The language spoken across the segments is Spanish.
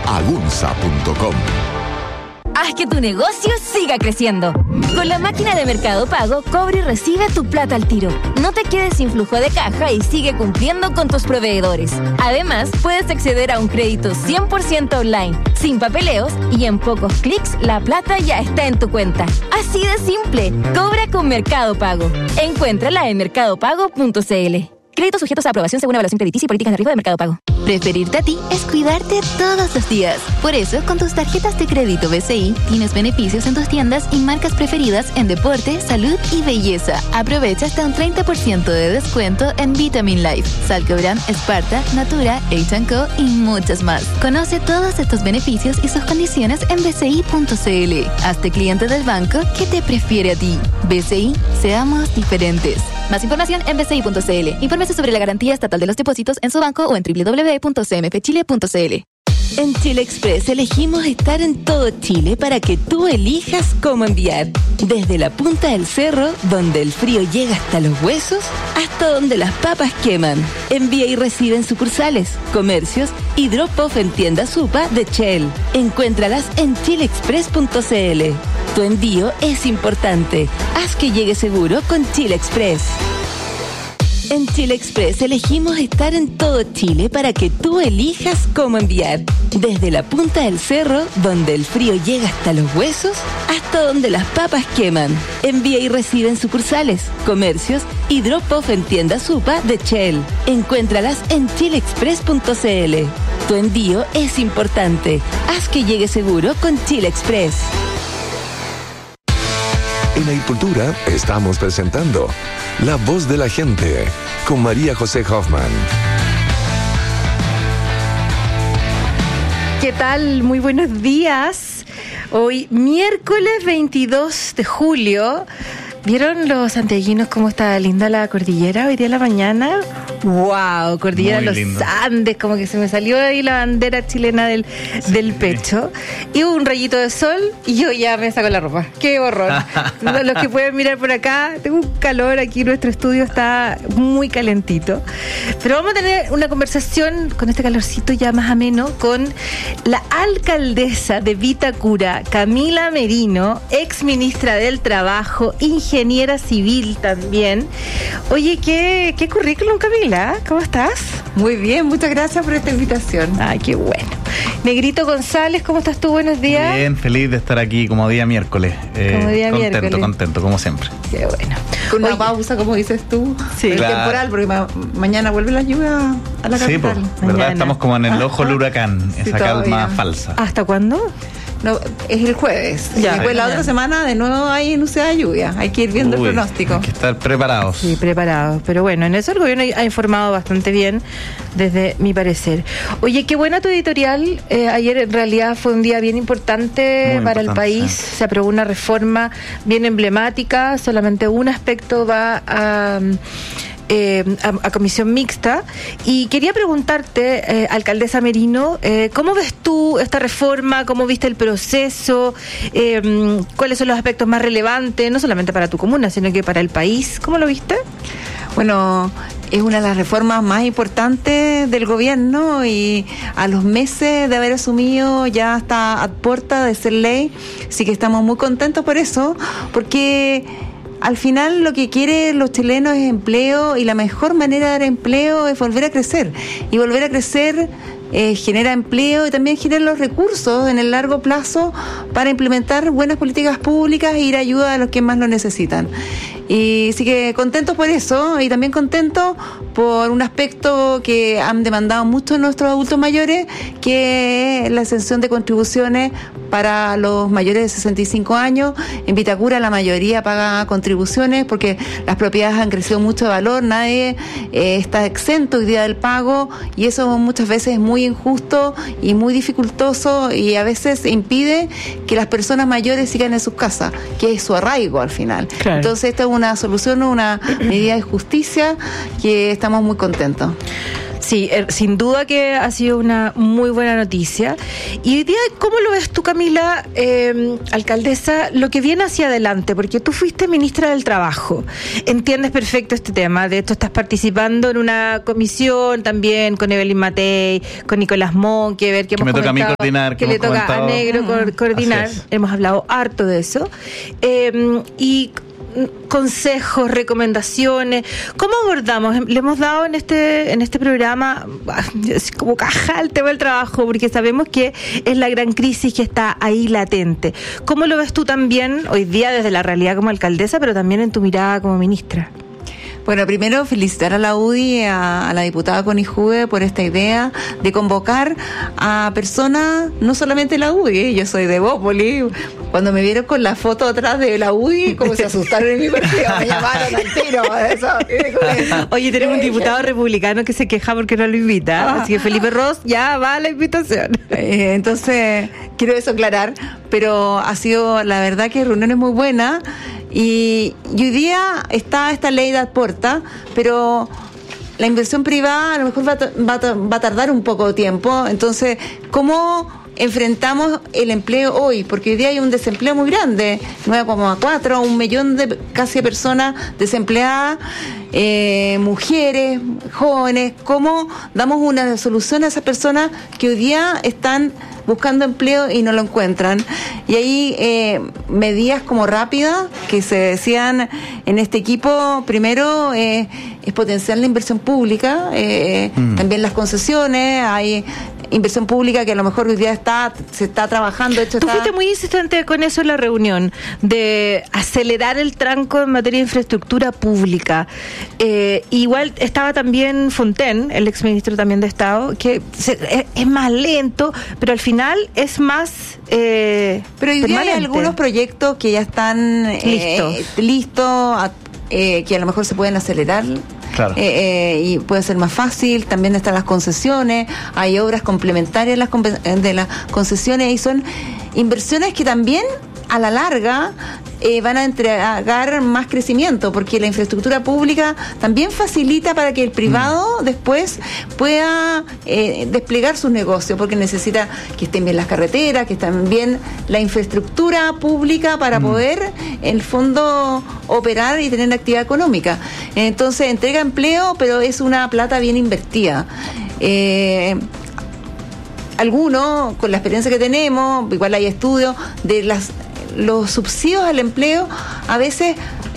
Agunza.com. Haz que tu negocio siga creciendo. Con la máquina de Mercado Pago, cobra y recibe tu plata al tiro. No te quedes sin flujo de caja y sigue cumpliendo con tus proveedores. Además, puedes acceder a un crédito 100% online, sin papeleos, y en pocos clics la plata ya está en tu cuenta. Así de simple. Cobra con Mercado Pago. Encuéntrala en mercadopago.cl. Créditos sujetos a aprobación según evaluación crediticia y políticas de riesgo de Mercado Pago. Preferirte a ti es cuidarte todos los días. Por eso, con tus tarjetas de crédito BCI, tienes beneficios en tus tiendas y marcas preferidas en deporte, salud y belleza. Aprovecha hasta un 30% de descuento en Vitamin Life, Salcobran, Sparta, Natura, H&Co y muchas más. Conoce todos estos beneficios y sus condiciones en bci.cl. Hazte cliente del banco que te prefiere a ti. BCI, seamos diferentes. Más información en bci.cl. Infórmese sobre la garantía estatal de los depósitos en su banco o en www.cmfchile.cl. En Chile Express elegimos estar en todo Chile para que tú elijas cómo enviar. Desde la punta del cerro, donde el frío llega hasta los huesos, hasta donde las papas queman. Envía y recibe en sucursales, comercios y drop-off en tiendas Supa de Shell. Encuéntralas en chileexpress.cl. Tu envío es importante. Haz que llegue seguro con Chile Express. En Chile Express elegimos estar en todo Chile para que tú elijas cómo enviar. Desde la punta del cerro, donde el frío llega hasta los huesos, hasta donde las papas queman. Envía y recibe en sucursales, comercios y drop-off en tiendas Supa de Shell. Encuéntralas en chileexpress.cl. Tu envío es importante. Haz que llegue seguro con Chile Express. En Agricultura estamos presentando La Voz de la Gente con María José Hoffman. ¿Qué tal? Muy buenos días. Hoy, miércoles 22 de julio. ¿Vieron los santiaguinos cómo está linda la cordillera hoy día en la mañana? ¡Wow! Cordillera de los lindo. Andes, como que se me salió ahí la bandera chilena del pecho. Y hubo un rayito de sol y yo ya me saco la ropa. ¡Qué horror! Los que pueden mirar por acá, tengo un calor aquí, nuestro estudio está muy calentito. Pero vamos a tener una conversación con este calorcito ya más ameno con la alcaldesa de Vitacura, Camila Merino, ex ministra del Trabajo, ingeniera civil también. Oye, ¿qué currículum, Camila? ¿Cómo estás? Muy bien, muchas gracias por esta invitación. Ay, qué bueno. Negrito González, ¿cómo estás tú? Buenos días. Bien, feliz de estar aquí como día miércoles. Contento, como siempre. Qué bueno. Con una pausa, como dices tú, sí, claro. Temporal, porque mañana vuelve la lluvia a la capital. Sí, pues, ¿verdad? Estamos como en el ojo del huracán, sí, esa calma falsa. ¿Hasta cuándo? No, es el jueves. Ya, después la otra semana de nuevo hay anunciada lluvia. Hay que ir viendo el pronóstico. Hay que estar preparados. Sí, preparados. Pero bueno, en eso el gobierno ha informado bastante bien, desde mi parecer. Oye, qué buena tu editorial. Ayer en realidad fue un día bien importante para el país. Sí. Se aprobó una reforma bien emblemática. Solamente un aspecto va a comisión mixta, y quería preguntarte, alcaldesa Merino, ¿cómo ves tú esta reforma? ¿Cómo viste el proceso? ¿Cuáles son los aspectos más relevantes, no solamente para tu comuna, sino que para el país? ¿Cómo lo viste? Bueno, es una de las reformas más importantes del gobierno, y a los meses de haber asumido ya está a puerta de ser ley, así que estamos muy contentos por eso, porque al final lo que quieren los chilenos es empleo, y la mejor manera de dar empleo es volver a crecer. Y volver a crecer genera empleo y también genera los recursos en el largo plazo para implementar buenas políticas públicas e ir a ayuda a los que más lo necesitan. Y sí que contentos por eso, y también contentos por un aspecto que han demandado mucho nuestros adultos mayores, que es la exención de contribuciones para los mayores de 65 años. En Vitacura la mayoría paga contribuciones porque las propiedades han crecido mucho de valor, nadie está exento hoy día del pago, y eso muchas veces es muy injusto y muy dificultoso, y a veces impide que las personas mayores sigan en sus casas, que es su arraigo al final. Claro. Entonces esta es una solución, una medida de justicia que estamos muy contentos. Sí, sin duda que ha sido una muy buena noticia. Y hoy día, ¿cómo lo ves tú, Camila, alcaldesa, lo que viene hacia adelante? Porque tú fuiste ministra del Trabajo, entiendes perfecto este tema, de esto estás participando en una comisión también con Evelyn Matei, con Nicolás Montt, que ver que me toca a mí coordinar, que le toca a Negro coordinar, hemos hablado harto de eso. Y consejos, recomendaciones, ¿cómo abordamos? Le hemos dado en este programa como caja al tema del trabajo, porque sabemos que es la gran crisis que está ahí latente. ¿Cómo lo ves tú también hoy día desde la realidad como alcaldesa, pero también en tu mirada como ministra? Bueno, primero felicitar a la UDI, a la diputada Connie Juve por esta idea de convocar a personas, no solamente la UDI, yo soy de Bópoli. Cuando me vieron con la foto atrás de la UDI, como se asustaron en mi partido, me llamaron al tiro. Oye, tenemos un diputado republicano que se queja porque no lo invita, así que Felipe Ross ya va a la invitación. Entonces, quiero eso aclarar, pero ha sido, la verdad, que reuniones muy buenas. Y hoy día está esta ley de aporta, pero la inversión privada a lo mejor va a tardar un poco de tiempo. Entonces, ¿cómo enfrentamos el empleo hoy? Porque hoy día hay un desempleo muy grande, 9,4, 1 millón de casi personas desempleadas, mujeres, jóvenes. ¿Cómo damos una solución a esas personas que hoy día están buscando empleo y no lo encuentran? Y ahí medidas como rápidas que se decían en este equipo, primero es potenciar la inversión pública, también las concesiones, hay inversión pública que a lo mejor hoy día se está trabajando. Tú fuiste muy insistente con eso en la reunión, de acelerar el tranco en materia de infraestructura pública. Igual estaba también Fontaine, el exministro también de Estado, que es más lento, pero al final es más pero hoy día hay algunos proyectos que ya están listos, que a lo mejor se pueden acelerar. Claro. Y puede ser más fácil. También están las concesiones, hay obras complementarias de las concesiones, y son inversiones que también a la larga van a entregar más crecimiento, porque la infraestructura pública también facilita para que el privado después pueda desplegar sus negocios, porque necesita que estén bien las carreteras, que estén bien la infraestructura pública para poder, en el fondo, operar y tener actividad económica. Entonces, entrega empleo, pero es una plata bien invertida. Algunos, con la experiencia que tenemos, igual hay estudios de los subsidios al empleo, a veces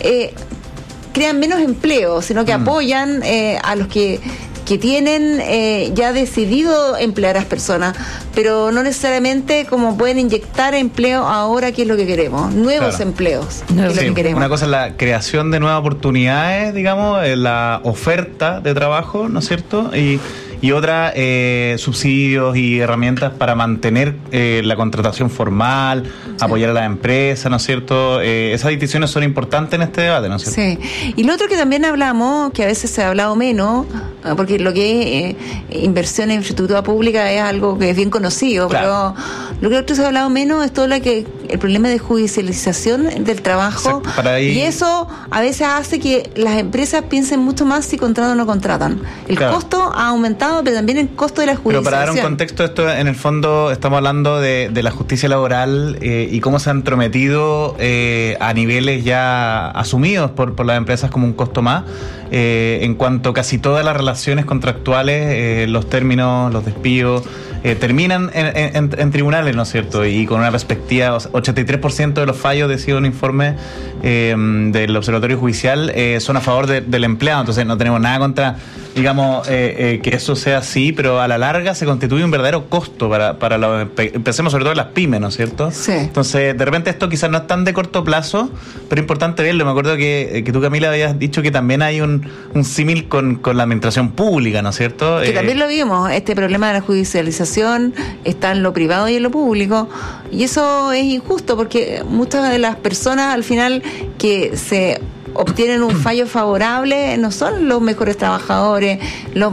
crean menos empleo, sino que apoyan a los que tienen ya decidido emplear a las personas, pero no necesariamente como pueden inyectar empleo ahora, que es lo que queremos, nuevos empleos, que es lo que queremos. Una cosa es la creación de nuevas oportunidades, digamos, la oferta de trabajo, ¿no es cierto? Y otra, subsidios y herramientas para mantener la contratación formal, apoyar a las empresas, ¿no es cierto? Esas distinciones son importantes en este debate, ¿no es cierto? Sí. Y lo otro que también hablamos, que a veces se ha hablado menos, porque lo que es inversión en infraestructura pública es algo que es bien conocido, claro. Pero lo que otro se ha hablado menos es todo el problema de judicialización del trabajo. Y eso a veces hace que las empresas piensen mucho más si contratan o no contratan. El costo ha aumentado, pero también el costo de la judicialización. Pero para dar un contexto, esto en el fondo estamos hablando de la justicia laboral y cómo se han entrometido a niveles ya asumidos por las empresas como un costo más, en cuanto casi todas las relaciones contractuales, los términos, los despidos, terminan en tribunales, ¿no es cierto? Y con una perspectiva, 83% de los fallos, decía un informe del Observatorio Judicial, son a favor del empleado. Entonces no tenemos nada contra, digamos, que eso sea así, pero a la larga se constituye un verdadero costo para los, empecemos sobre todo en las pymes, ¿no es cierto? Sí. Entonces, de repente esto quizás no es tan de corto plazo, pero es importante verlo. Me acuerdo que tú, Camila, habías dicho que también hay un símil con la administración pública, ¿no es cierto? Que también lo vimos, este problema de la judicialización está en lo privado y en lo público, y eso es injusto, porque muchas de las personas al final que se obtienen un fallo favorable no son los mejores trabajadores, los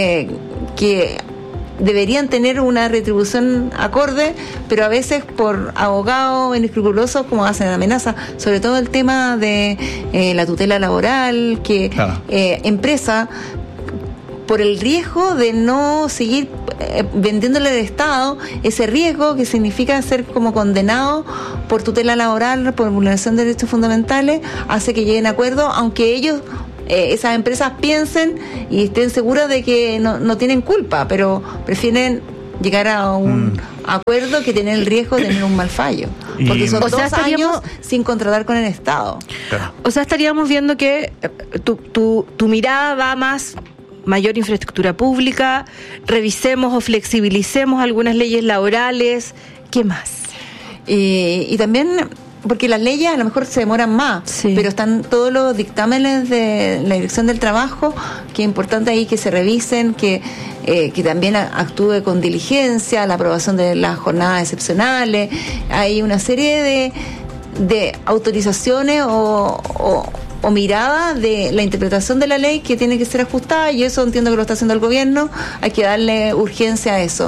que deberían tener una retribución acorde, pero a veces por abogados inescrupulosos como hacen amenazas, sobre todo el tema de la tutela laboral, que empresa por el riesgo de no seguir vendiéndole al Estado ese riesgo que significa ser como condenado por tutela laboral, por vulneración de derechos fundamentales, hace que lleguen a acuerdos, aunque ellos, esas empresas piensen y estén seguras de que no tienen culpa, pero prefieren llegar a un acuerdo que tener el riesgo de tener un mal fallo, porque son 2 años sin contratar con el Estado. Claro. O sea, estaríamos viendo que tu mirada va más mayor infraestructura pública, revisemos o flexibilicemos algunas leyes laborales. ¿Qué más? Y también, porque las leyes a lo mejor se demoran más, sí, pero están todos los dictámenes de la Dirección del Trabajo, que es importante ahí que se revisen, que también actúe con diligencia, la aprobación de las jornadas excepcionales. Hay una serie de autorizaciones o mirada de la interpretación de la ley que tiene que ser ajustada, y eso entiendo que lo está haciendo el gobierno. Hay que darle urgencia a eso.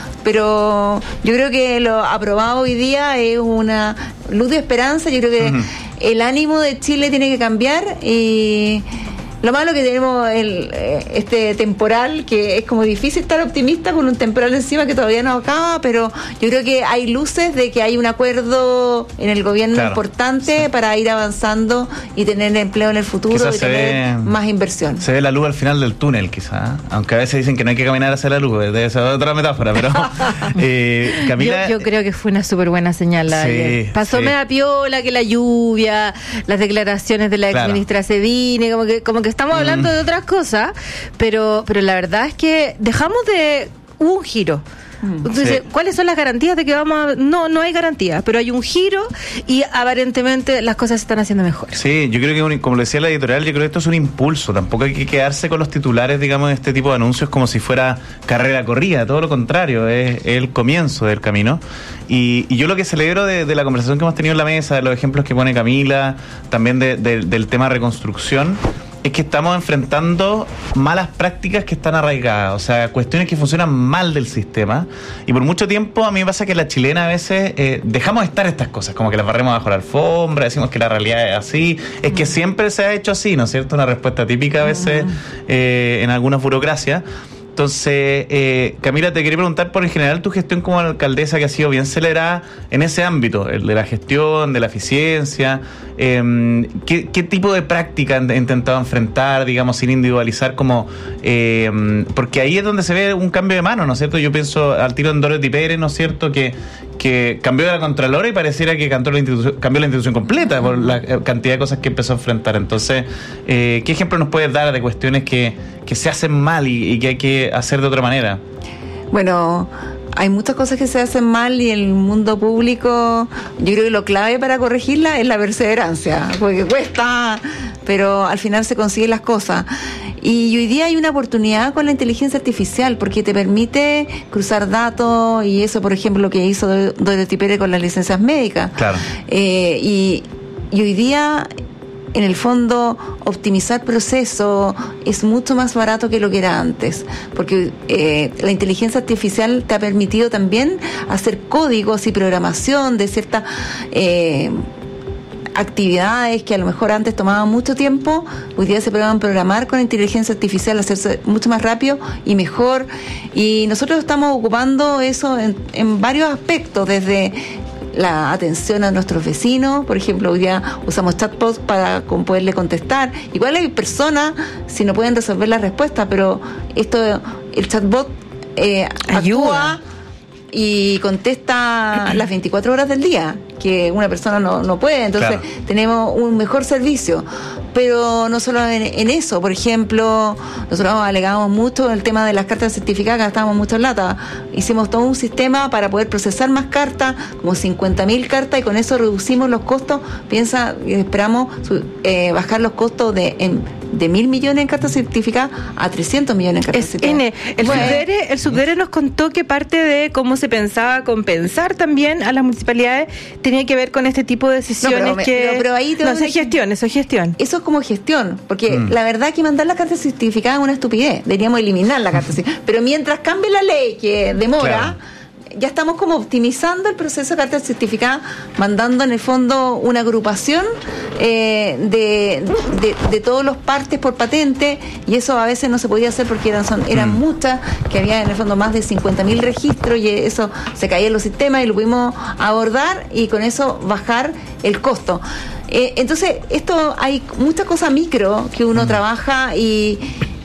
Pero yo creo que lo aprobado hoy día es una luz de esperanza. Yo creo que el ánimo de Chile tiene que cambiar, y lo malo que tenemos este temporal, que es como difícil estar optimista con un temporal encima que todavía no acaba, pero yo creo que hay luces de que hay un acuerdo en el gobierno importante para ir avanzando y tener empleo en el futuro y tener más inversión. Se ve la luz al final del túnel, quizás, aunque a veces dicen que no hay que caminar hacia la luz, debe ser otra metáfora, pero Camila, yo creo que fue una súper buena señal. Pasó media piola, que la lluvia, las declaraciones de la ex ministra Cedini, como que estamos hablando de otras cosas, pero la verdad es que hubo un giro. Entonces, ¿cuáles son las garantías de que vamos a...? No hay garantías, pero hay un giro y aparentemente las cosas se están haciendo mejor. Sí, yo creo que, como lo decía la editorial, yo creo que esto es un impulso. Tampoco hay que quedarse con los titulares, digamos, de este tipo de anuncios como si fuera carrera corrida. Todo lo contrario, es el comienzo del camino. Y yo lo que celebro de la conversación que hemos tenido en la mesa, de los ejemplos que pone Camila, también del tema reconstrucción, es que estamos enfrentando malas prácticas que están arraigadas, o sea, cuestiones que funcionan mal del sistema, y por mucho tiempo a mí me pasa que la chilena a veces dejamos de estar estas cosas, como que las barremos bajo la alfombra, decimos que la realidad es así, es que siempre se ha hecho así, ¿no es cierto? Una respuesta típica a veces en algunas burocracias. Entonces, Camila, te quería preguntar por en general tu gestión como alcaldesa, que ha sido bien celebrada en ese ámbito, el de la gestión, de la eficiencia. ¿Qué tipo de práctica han intentado enfrentar, digamos, sin individualizar como... porque ahí es donde se ve un cambio de mano, ¿no es cierto? Yo pienso al tiro en Dorothy Pérez, ¿no es cierto?, que cambió de la Contralora y pareciera que cambió la institución completa por la cantidad de cosas que empezó a enfrentar. Entonces, ¿qué ejemplo nos puedes dar de cuestiones que se hacen mal y que hay que hacer de otra manera? Bueno, hay muchas cosas que se hacen mal, y el mundo público, yo creo que lo clave para corregirla es la perseverancia, porque cuesta, pero al final se consiguen las cosas. Y hoy día hay una oportunidad con la inteligencia artificial, porque te permite cruzar datos, y eso, por ejemplo, lo que hizo Dorothy Pérez con las licencias médicas. Claro. Y hoy día, en el fondo, optimizar procesos es mucho más barato que lo que era antes, porque la inteligencia artificial te ha permitido también hacer códigos y programación de ciertas actividades que a lo mejor antes tomaban mucho tiempo. Hoy día se pueden programar con inteligencia artificial, hacerse mucho más rápido y mejor, y nosotros estamos ocupando eso en varios aspectos, desde la atención a nuestros vecinos. Por ejemplo, hoy día usamos chatbots para poderle contestar. Igual hay personas si no pueden resolver la respuesta, pero el chatbot actúa y contesta las 24 horas del día, que una persona no puede. Entonces, tenemos un mejor servicio. Pero no solo en eso. Por ejemplo, nosotros alegamos mucho el tema de las cartas certificadas, gastábamos mucho plata. Hicimos todo un sistema para poder procesar más cartas, como 50.000 cartas, y con eso reducimos los costos. Esperamos bajar los costos de 1.000 millones en cartas certificadas a 300 millones en cartas certificadas. El subdere nos contó que parte de cómo se pensaba compensar también a las municipalidades tenía que ver con este tipo de decisiones. Pero ahí eso es gestión. Eso es como gestión, porque la verdad que mandar la carta certificada es una estupidez. Deberíamos eliminar la carta certificada. Pero mientras cambie la ley, que demora... ya estamos como optimizando el proceso de carta certificada, mandando en el fondo una agrupación de todos los partes por patente, y eso a veces no se podía hacer porque eran muchas, que había en el fondo más de 50.000 registros, y eso se caía en los sistemas, y lo pudimos abordar y con eso bajar el costo. Entonces, esto hay muchas cosas micro que uno trabaja y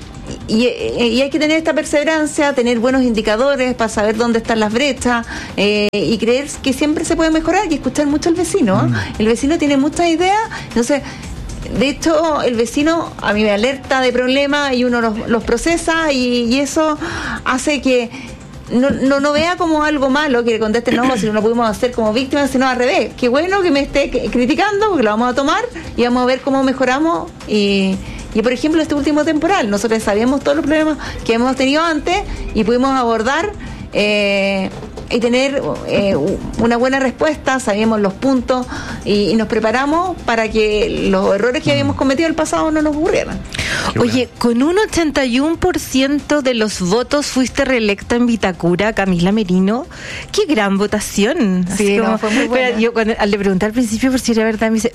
hay que tener esta perseverancia, tener buenos indicadores para saber dónde están las brechas, y creer que siempre se puede mejorar y escuchar mucho al vecino. El vecino tiene muchas ideas, entonces, de hecho, el vecino a mí me alerta de problemas y uno los procesa, y eso hace que no vea como algo malo que le conteste no, si no lo pudimos hacer como víctima, sino al revés. Qué bueno que me esté criticando, porque lo vamos a tomar y vamos a ver cómo mejoramos. Y por ejemplo, este último temporal, nosotros sabíamos todos los problemas que hemos tenido antes y pudimos abordar y tener una buena respuesta, sabíamos los puntos y nos preparamos para que los errores que habíamos cometido en el pasado no nos ocurrieran. Oye, con un 81% de los votos fuiste reelecta en Vitacura, Camila Merino. ¡Qué gran votación! Sí, como, fue muy buena. Yo le pregunté al principio por si era verdad, me dice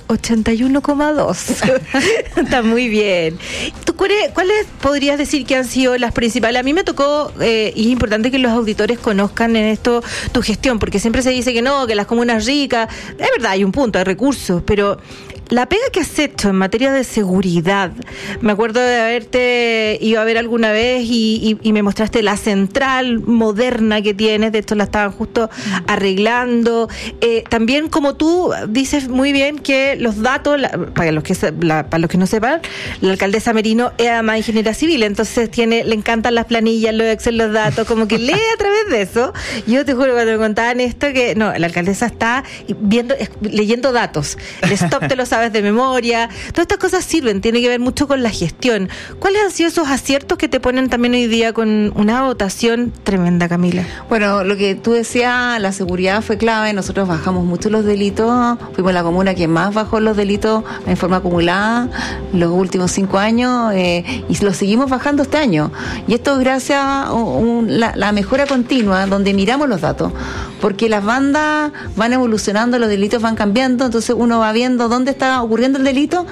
81,2. Está muy bien. ¿Tú cuáles podrías decir que han sido las principales? A mí me tocó, y es importante que los auditores conozcan en esto tu gestión, porque siempre se dice que no, que las comunas ricas, es verdad, hay un punto, hay recursos, pero la pega que has hecho en materia de seguridad, me acuerdo de haberte ido a ver alguna vez y me mostraste la central moderna que tienes, de hecho la estaban justo arreglando. También, como tú dices muy bien, que los datos, para los que no sepan, la alcaldesa Merino es además ingeniera civil, entonces le encantan las planillas, los Excel, los datos, como que lee a través de eso. Yo te juro, cuando me contaban esto, que no, la alcaldesa está leyendo datos, el stock te lo sabes de memoria, todas estas cosas sirven, tiene que ver mucho con la gestión. ¿Cuáles han sido esos aciertos que te ponen también hoy día con una votación tremenda, Camila? Bueno, lo que tú decías, la seguridad fue clave, nosotros bajamos mucho los delitos, fuimos la comuna que más bajó los delitos en forma acumulada los últimos 5 años, y los seguimos bajando este año, y esto es gracias a la mejora continua, donde miramos los datos, porque las bandas van evolucionando, los delitos van cambiando, entonces uno va viendo dónde está ocurriendo el delito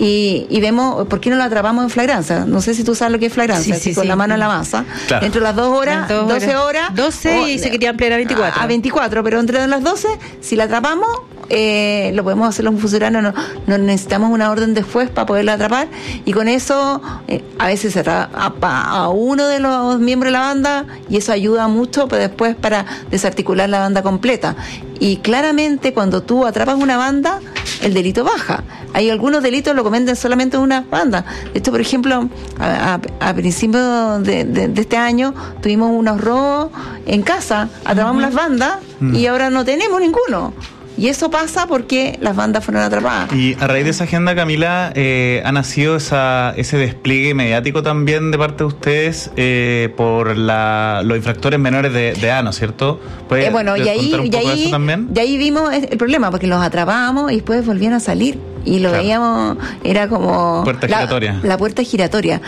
y vemos por qué no lo atrapamos en flagrancia. No sé si tú sabes lo que es flagrancia, sí, con la mano en la masa. Claro. Dentro de las 2 horas, 12 horas. 12 y se quería ampliar a 24. A 24, pero entre las 12, si la atrapamos, lo podemos hacer los funcionarios, no necesitamos una orden de juez para poderla atrapar, y con eso a veces se atrapa a uno de los miembros de la banda, y eso ayuda mucho después para desarticular la banda completa. Y claramente, cuando tú atrapas una banda, el delito baja. Hay algunos delitos lo cometen solamente una banda. De hecho, por ejemplo, a principios de este año tuvimos unos robos en casa, atrapamos las bandas y ahora no tenemos ninguno. Y eso pasa porque las bandas fueron atrapadas. Y a raíz de esa agenda, Camila, ha nacido ese despliegue mediático también de parte de ustedes por los infractores menores de edad, ¿no es cierto? Bueno, y ahí vimos el problema, porque los atrapábamos y después volvían a salir. Y lo veíamos, era como... Puerta giratoria. La puerta giratoria.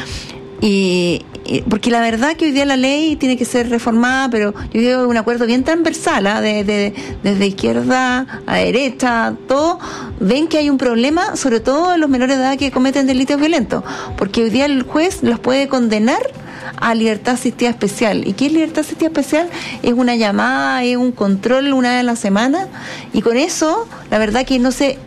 Y porque la verdad que hoy día la ley tiene que ser reformada, pero yo digo un acuerdo bien transversal, desde izquierda a derecha, todo ven que hay un problema, sobre todo en los menores de edad que cometen delitos violentos, porque hoy día el juez los puede condenar a libertad asistida especial. ¿Y qué es libertad asistida especial? Es una llamada, es un control una vez a la semana, y con eso la verdad que no se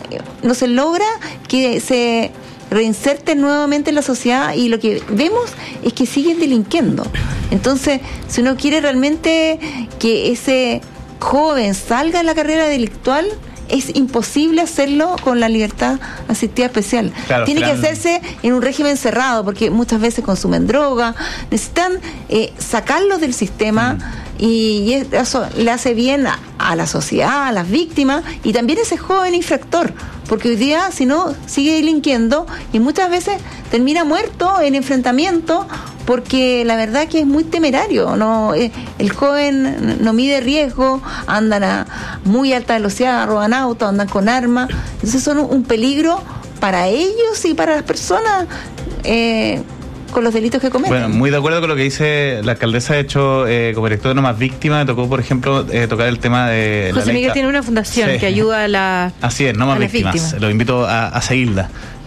logra que se reinserten nuevamente en la sociedad, y lo que vemos es que siguen delinquiendo. Entonces, si uno quiere realmente que ese joven salga en la carrera delictual, es imposible hacerlo con la libertad asistida especial. Claro, tiene que hacerse en un régimen cerrado, porque muchas veces consumen droga, necesitan sacarlos del sistema, y eso le hace bien a la sociedad, a las víctimas, y también a ese joven infractor, porque hoy día, si no, sigue delinquiendo y muchas veces termina muerto en enfrentamiento, porque la verdad que es muy temerario, ¿no? El joven no mide riesgo, andan a muy alta velocidad, roban autos, andan con armas, entonces son un peligro para ellos y para las personas con los delitos que cometen. Bueno, muy de acuerdo con lo que dice la alcaldesa. De hecho, como director de No Más Víctimas, me tocó, por ejemplo, tocar el tema de José Miguel tiene una fundación que ayuda a la Así es, No Más Víctimas. Los invito a seguirla.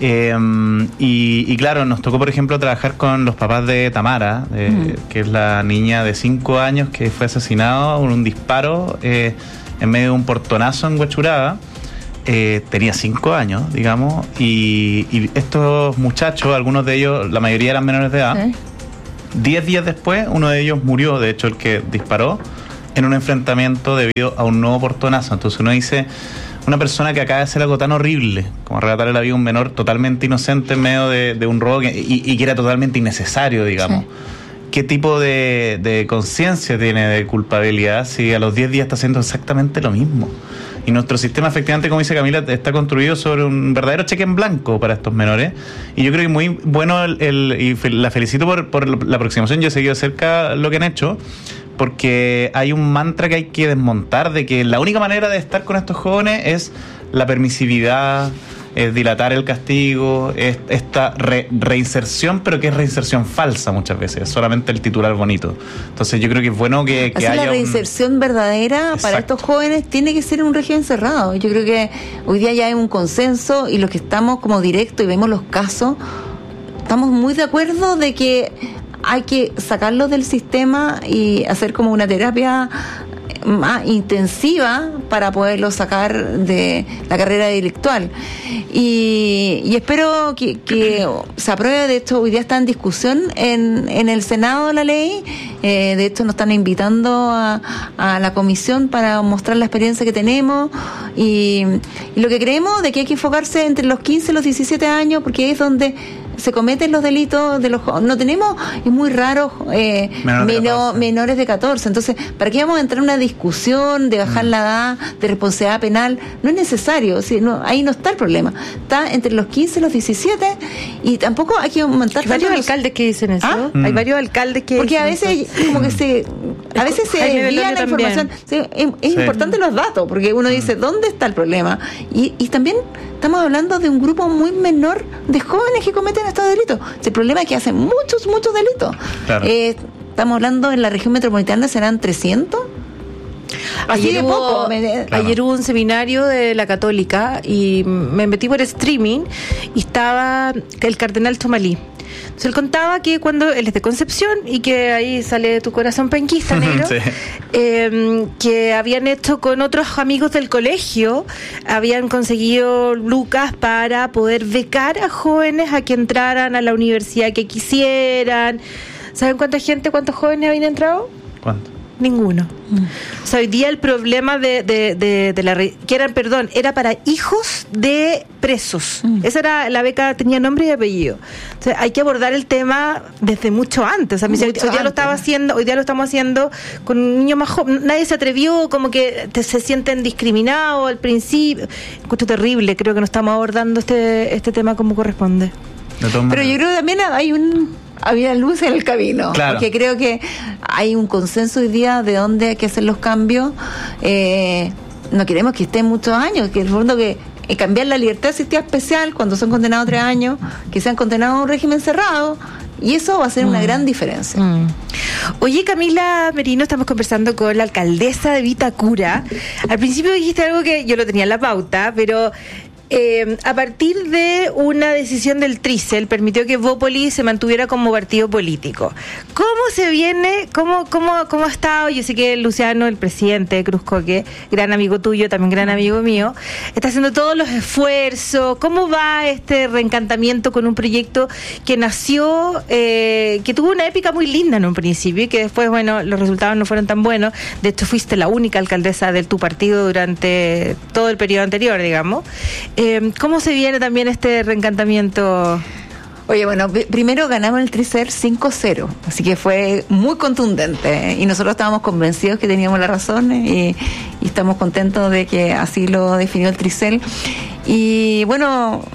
Y claro, nos tocó, por ejemplo, trabajar con los papás de Tamara, que es la niña de 5 años que fue asesinado con un disparo en medio de un portonazo en Huechuraba. Tenía 5 años, digamos, y estos muchachos, algunos de ellos, la mayoría eran menores de edad. 10 días después, uno de ellos murió, de hecho, el que disparó, en un enfrentamiento debido a un nuevo portonazo. Entonces uno dice, una persona que acaba de hacer algo tan horrible como arrebatarle la vida a un menor totalmente inocente en medio de un robo y que era totalmente innecesario, digamos. Sí. ¿Qué tipo de conciencia tiene de culpabilidad si a los 10 días está haciendo exactamente lo mismo? Y nuestro sistema, efectivamente, como dice Camila, está construido sobre un verdadero cheque en blanco para estos menores. Y yo creo que muy bueno, y la felicito por la aproximación. Yo he seguido de cerca lo que han hecho, porque hay un mantra que hay que desmontar de que la única manera de estar con estos jóvenes es la permisividad, es dilatar el castigo, es esta reinserción, pero que es reinserción falsa muchas veces, es solamente el titular bonito. Entonces yo creo que es bueno que haya la reinserción verdadera para estos jóvenes tiene que ser en un régimen cerrado. Yo creo que hoy día ya hay un consenso y los que estamos como directo y vemos los casos, estamos muy de acuerdo de que hay que sacarlos del sistema y hacer como una terapia más intensiva para poderlo sacar de la carrera delictual. Y espero que se apruebe. De hecho, hoy día está en discusión en el Senado la ley. De hecho, nos están invitando a la comisión para mostrar la experiencia que tenemos y lo que creemos de que hay que enfocarse entre los 15 y los 17 años, porque es donde se cometen los delitos de los jóvenes. No tenemos, es muy raro, menores de 14. Entonces, ¿para qué vamos a entrar en una discusión de bajar la edad de responsabilidad penal? No es necesario, ahí no está el problema. Está entre los 15 y los 17 y tampoco hay que aumentar. Hay varios alcaldes que dicen eso. Hay varios alcaldes que porque a veces como que se desvía la información. Sí, es importante los datos, porque uno dice, ¿dónde está el problema? Y también estamos hablando de un grupo muy menor de jóvenes que cometen estos delitos. El problema es que hacen muchos delitos. Claro. Estamos hablando en la región metropolitana, serán 300. Así de poco. Ayer hubo un seminario de la Católica y me metí por streaming y estaba el cardenal Tomalí. Entonces él contaba que cuando él es de Concepción y que ahí sale tu corazón penquista, negro, sí. Que habían hecho con otros amigos del colegio, habían conseguido lucas para poder becar a jóvenes a que entraran a la universidad que quisieran. ¿Saben cuántos jóvenes habían entrado? ¿Cuánto? Ninguno. O sea, hoy día el problema era para hijos de presos. Esa era la beca, tenía nombre y apellido. O sea, hay que abordar el tema desde mucho antes. O sea, hoy día lo estamos haciendo con un niño más joven. Nadie se atrevió, como que se sienten discriminados al principio. Encuentro terrible, creo que no estamos abordando este tema como corresponde. Pero yo creo que también había luz en el camino, claro. Porque creo que hay un consenso hoy día de dónde hay que hacer los cambios. No queremos que estén muchos años, que el fondo que cambiar la libertad asistencia especial cuando son condenados 3 años, que sean condenados a un régimen cerrado, y eso va a ser una gran diferencia. Oye, Camila Merino, estamos conversando con la alcaldesa de Vitacura. Al principio dijiste algo que yo lo tenía en la pauta, pero a partir de una decisión del Trícel permitió que Bópoli se mantuviera como partido político. ¿Cómo se viene? ¿Cómo ha estado? Yo sé que Luciano, el presidente de Cruzcoque, gran amigo tuyo, también gran amigo mío, está haciendo todos los esfuerzos. ¿Cómo va este reencantamiento con un proyecto que nació, que tuvo una épica muy linda en un principio y que después, bueno, los resultados no fueron tan buenos? De hecho, fuiste la única alcaldesa de tu partido durante todo el periodo anterior, digamos. ¿Cómo se viene también este reencantamiento? Oye, bueno, primero ganamos el Trícel 5-0, así que fue muy contundente y nosotros estábamos convencidos que teníamos la razón y estamos contentos de que así lo definió el Trícel. Y bueno,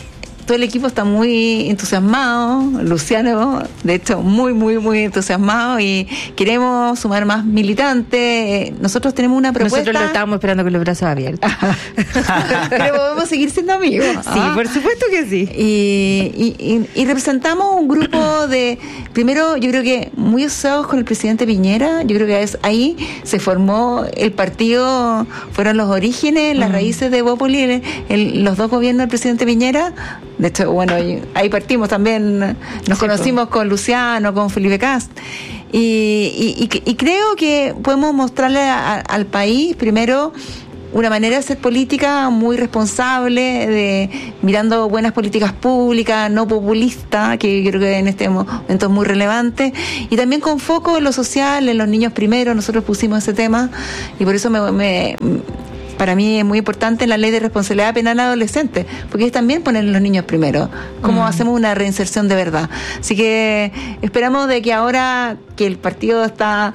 todo el equipo está muy entusiasmado, Luciano, de hecho, muy, muy, muy entusiasmado, y queremos sumar más militantes. Nosotros tenemos una propuesta. Nosotros lo estábamos esperando con los brazos abiertos. Pero podemos seguir siendo amigos. Sí, por supuesto que sí. Y representamos un grupo de, primero, yo creo que muy asociados con el presidente Piñera. Yo creo que ahí se formó el partido, fueron los orígenes, las raíces de Bópoli, los dos gobiernos del presidente Piñera. De hecho, bueno, ahí partimos también, nos conocimos con Luciano, con Felipe Cast. Y creo que podemos mostrarle al país, primero, una manera de hacer política muy responsable, de mirando buenas políticas públicas, no populista, que creo que en este momento es muy relevante, y también con foco en lo social, en los niños primero. Nosotros pusimos ese tema, y por eso para mí es muy importante la ley de responsabilidad penal adolescente, porque es también poner los niños primero, cómo hacemos una reinserción de verdad. Así que esperamos de que ahora que el partido está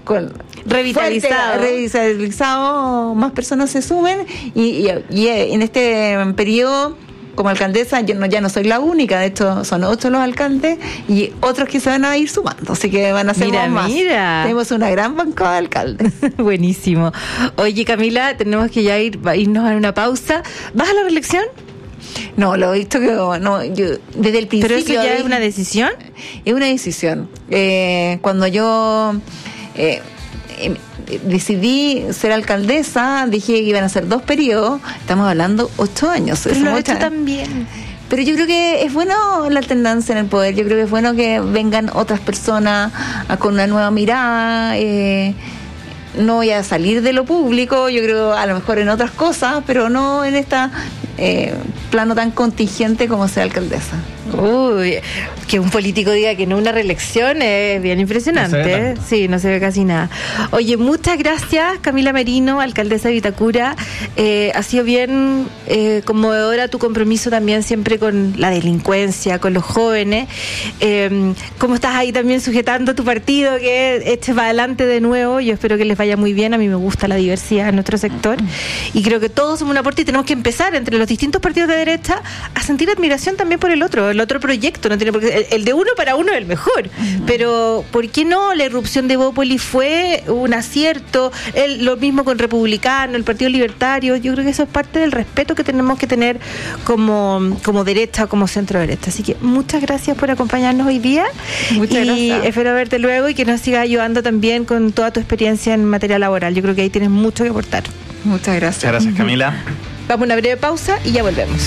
revitalizado, más personas se sumen, y en este periodo, como alcaldesa, yo ya no soy la única, de hecho son 8 los alcaldes y otros que se van a ir sumando, así que van a ser más. Tenemos una gran bancada de alcaldes. Buenísimo. Oye, Camila, tenemos que ya irnos a una pausa. ¿Vas a la reelección? No, lo he visto que no, yo desde el principio. ¿Pero eso ya es una decisión? Es una decisión. Cuando yo decidí ser alcaldesa, dije que iban a ser 2 periodos, estamos hablando 8 años. Pero lo he hecho también. Pero yo creo que es bueno la alternancia en el poder, yo creo que es bueno que vengan otras personas con una nueva mirada. No voy a salir de lo público, yo creo a lo mejor en otras cosas, pero no en esta plano tan contingente como ser alcaldesa. Uy, que un político diga que no una reelección es bien impresionante. Sí, no se ve casi nada. Oye, muchas gracias, Camila Merino, alcaldesa de Vitacura. Ha sido bien conmovedora tu compromiso también siempre con la delincuencia, con los jóvenes. ¿Cómo estás ahí también sujetando tu partido que eche para adelante de nuevo? Yo espero que les vaya muy bien. A mí me gusta la diversidad en nuestro sector y creo que todos somos un aporte, y tenemos que empezar entre los distintos partidos de derecha a sentir admiración también por el otro proyecto. No tiene por qué, el de uno para uno es el mejor, pero ¿por qué no? La irrupción de Bópoli fue un acierto, lo mismo con Republicano, el Partido Libertario. Yo creo que eso es parte del respeto que tenemos que tener como derecha, como centro derecha. Así que muchas gracias por acompañarnos hoy día. Muchas gracias. Espero verte luego y que nos sigas ayudando también con toda tu experiencia en materia laboral. Yo creo que ahí tienes mucho que aportar. Muchas gracias. Muchas gracias, Camila. Vamos a una breve pausa y ya volvemos.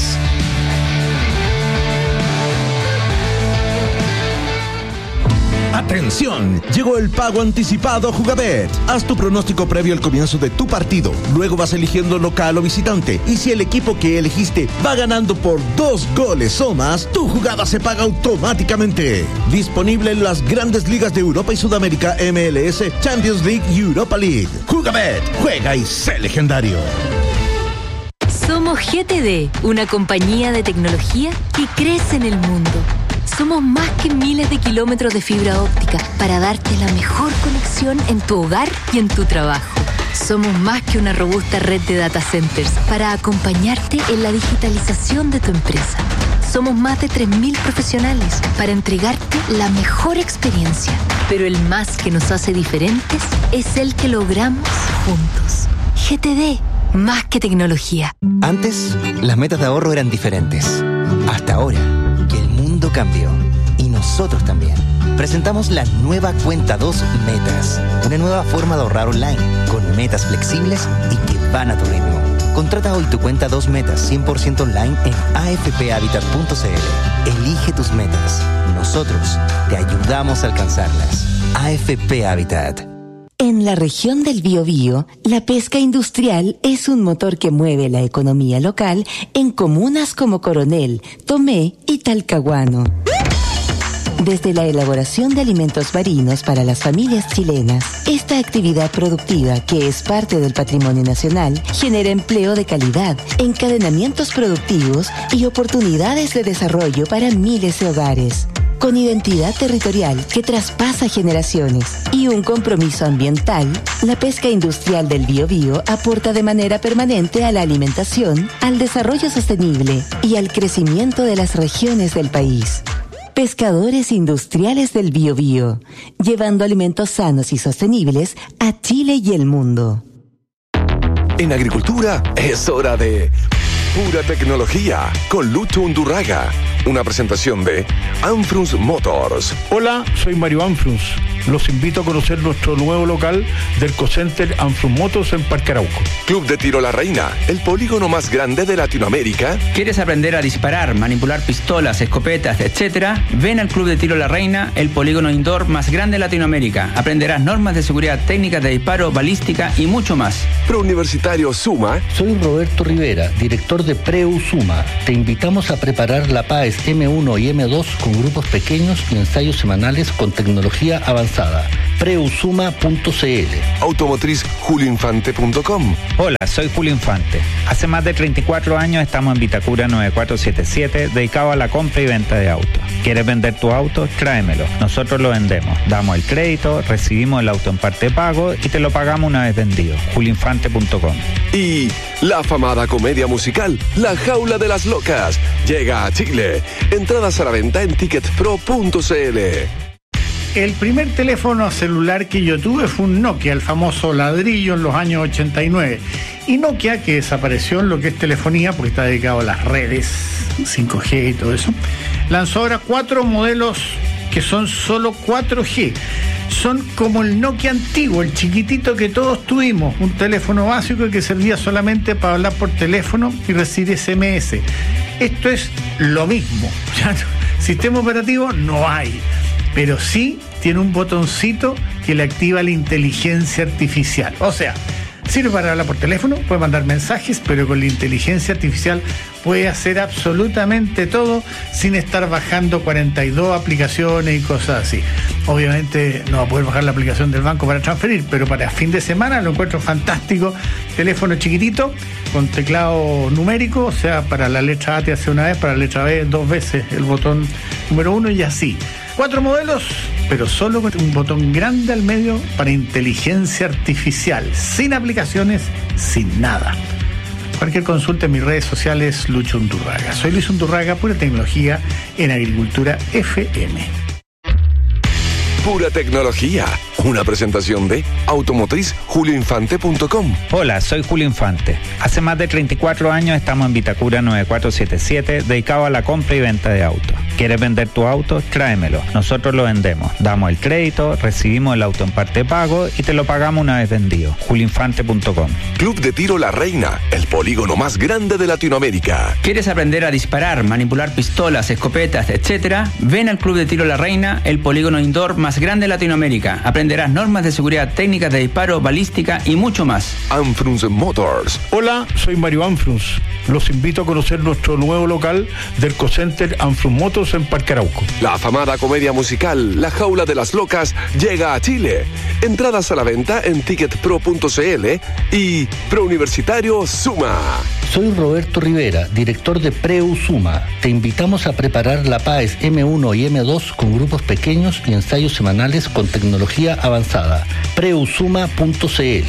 ¡Atención! Llegó el pago anticipado Jugabet. Haz tu pronóstico previo al comienzo de tu partido. Luego vas eligiendo local o visitante. Y si el equipo que elegiste va ganando por 2 goles o más, tu jugada se paga automáticamente. Disponible en las grandes ligas de Europa y Sudamérica, MLS, Champions League y Europa League. Jugabet. Juega y sé legendario. Somos GTD, una compañía de tecnología que crece en el mundo. Somos más que miles de kilómetros de fibra óptica para darte la mejor conexión en tu hogar y en tu trabajo. Somos más que una robusta red de data centers para acompañarte en la digitalización de tu empresa. Somos más de 3.000 profesionales para entregarte la mejor experiencia. Pero el más que nos hace diferentes es el que logramos juntos. GTD, más que tecnología. Antes, las metas de ahorro eran diferentes. Hasta ahora, que el mundo cambió. Y nosotros también. Presentamos la nueva Cuenta 2 Metas. Una nueva forma de ahorrar online, con metas flexibles y que van a tu ritmo. Contrata hoy tu Cuenta 2 Metas 100% online en afphabitat.cl. Elige tus metas. Nosotros te ayudamos a alcanzarlas. AFP Habitat. En la región del Biobío, la pesca industrial es un motor que mueve la economía local en comunas como Coronel, Tomé y Talcahuano. Desde la elaboración de alimentos marinos para las familias chilenas, esta actividad productiva, que es parte del patrimonio nacional, genera empleo de calidad, encadenamientos productivos y oportunidades de desarrollo para miles de hogares. Con identidad territorial que traspasa generaciones y un compromiso ambiental, la pesca industrial del Biobío aporta de manera permanente a la alimentación, al desarrollo sostenible y al crecimiento de las regiones del país. Pescadores Industriales del Biobío, llevando alimentos sanos y sostenibles a Chile y el mundo. En agricultura es hora de Pura Tecnología con Lucho Undurraga. Una presentación de Anfrunz Motors. Hola, soy Mario Anfrunz. Los invito a conocer nuestro nuevo local del Ecocenter Anfrunz Motors en Parque Arauco. Club de Tiro La Reina, el polígono más grande de Latinoamérica. ¿Quieres aprender a disparar, manipular pistolas, escopetas, etcétera? Ven al Club de Tiro La Reina, el polígono indoor más grande de Latinoamérica. Aprenderás normas de seguridad, técnicas de disparo, balística y mucho más. Preuniversitario Suma. Soy Roberto Rivera, director de Preu Suma. Te invitamos a preparar la PAES M1 y M2 con grupos pequeños y ensayos semanales con tecnología avanzada. Preusuma.cl. Automotriz julioinfante.com. Hola, soy Julio Infante. Hace más de 34 años estamos en Vitacura 9477, dedicado a la compra y venta de autos. ¿Quieres vender tu auto? Tráemelo. Nosotros lo vendemos. Damos el crédito, recibimos el auto en parte de pago y te lo pagamos una vez vendido. julioinfante.com. Y la afamada comedia musical La Jaula de las Locas llega a Chile. Entradas a la venta en ticketpro.cl. El primer teléfono celular que yo tuve fue un Nokia, el famoso ladrillo en los años 89. Y Nokia, que desapareció en lo que es telefonía, porque está dedicado a las redes, 5G y todo eso, lanzó ahora 4 modelos que son solo 4G. Son como el Nokia antiguo, el chiquitito que todos tuvimos, un teléfono básico que servía solamente para hablar por teléfono y recibir SMS. Esto es lo mismo. Sistema operativo no hay, pero sí tiene un botoncito que le activa la inteligencia artificial. O sea, sirve para hablar por teléfono, puede mandar mensajes, pero con la inteligencia artificial puede hacer absolutamente todo sin estar bajando 42 aplicaciones y cosas así. Obviamente no va a poder bajar la aplicación del banco para transferir, pero para fin de semana lo encuentro fantástico. Teléfono chiquitito, con teclado numérico, o sea, para la letra A te hace una vez, para la letra B 2 veces el botón número 1 y así. 4 modelos, pero solo con un botón grande al medio para inteligencia artificial, sin aplicaciones, sin nada. Cualquier consulta en mis redes sociales, Lucho Undurraga. Soy Luis Undurraga, Pura Tecnología en Agricultura FM. Pura Tecnología, una presentación de Automotriz julioinfante.com. Hola, soy Julio Infante. Hace más de 34 años estamos en Vitacura 9477, dedicado a la compra y venta de autos. ¿Quieres vender tu auto? Tráemelo. Nosotros lo vendemos. Damos el crédito, recibimos el auto en parte de pago y te lo pagamos una vez vendido. julioinfante.com. Club de Tiro La Reina, el polígono más grande de Latinoamérica. ¿Quieres aprender a disparar, manipular pistolas, escopetas, etcétera? Ven al Club de Tiro La Reina, el polígono indoor más grande de Latinoamérica. Aprenderás normas de seguridad, técnicas de disparo, balística y mucho más. Anfrunz Motors. Hola, soy Mario Anfrunz. Los invito a conocer nuestro nuevo local del Ecocenter Anfrunz Motors en Parque Arauco. La afamada comedia musical La Jaula de las Locas llega a Chile. Entradas a la venta en ticketpro.cl y Preuniversitario Suma. Soy Roberto Rivera, director de Preu Suma. Te invitamos a preparar la PAES M1 y M2 con grupos pequeños y ensayos semanales con tecnología avanzada. Preusuma.cl.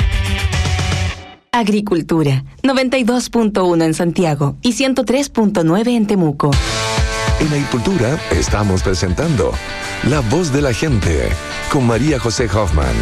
Agricultura, 92.1 en Santiago y 103.9 en Temuco. En Agricultura estamos presentando La Voz de la Gente con María José Hoffman.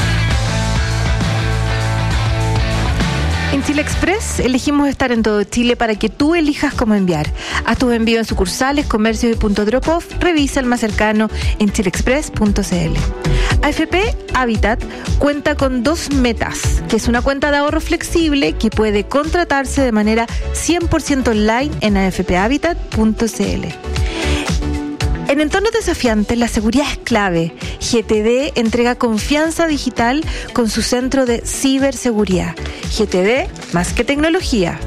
En Chile Express elegimos estar en todo Chile para que tú elijas cómo enviar. Haz tus envíos en sucursales, comercios y punto drop-off. Revisa el más cercano en chileexpress.cl. AFP Habitat cuenta con 2 metas, que es una cuenta de ahorro flexible que puede contratarse de manera 100% online en afphabitat.cl. En entornos desafiantes, la seguridad es clave. GTD entrega confianza digital con su centro de ciberseguridad. GTD, más que tecnología.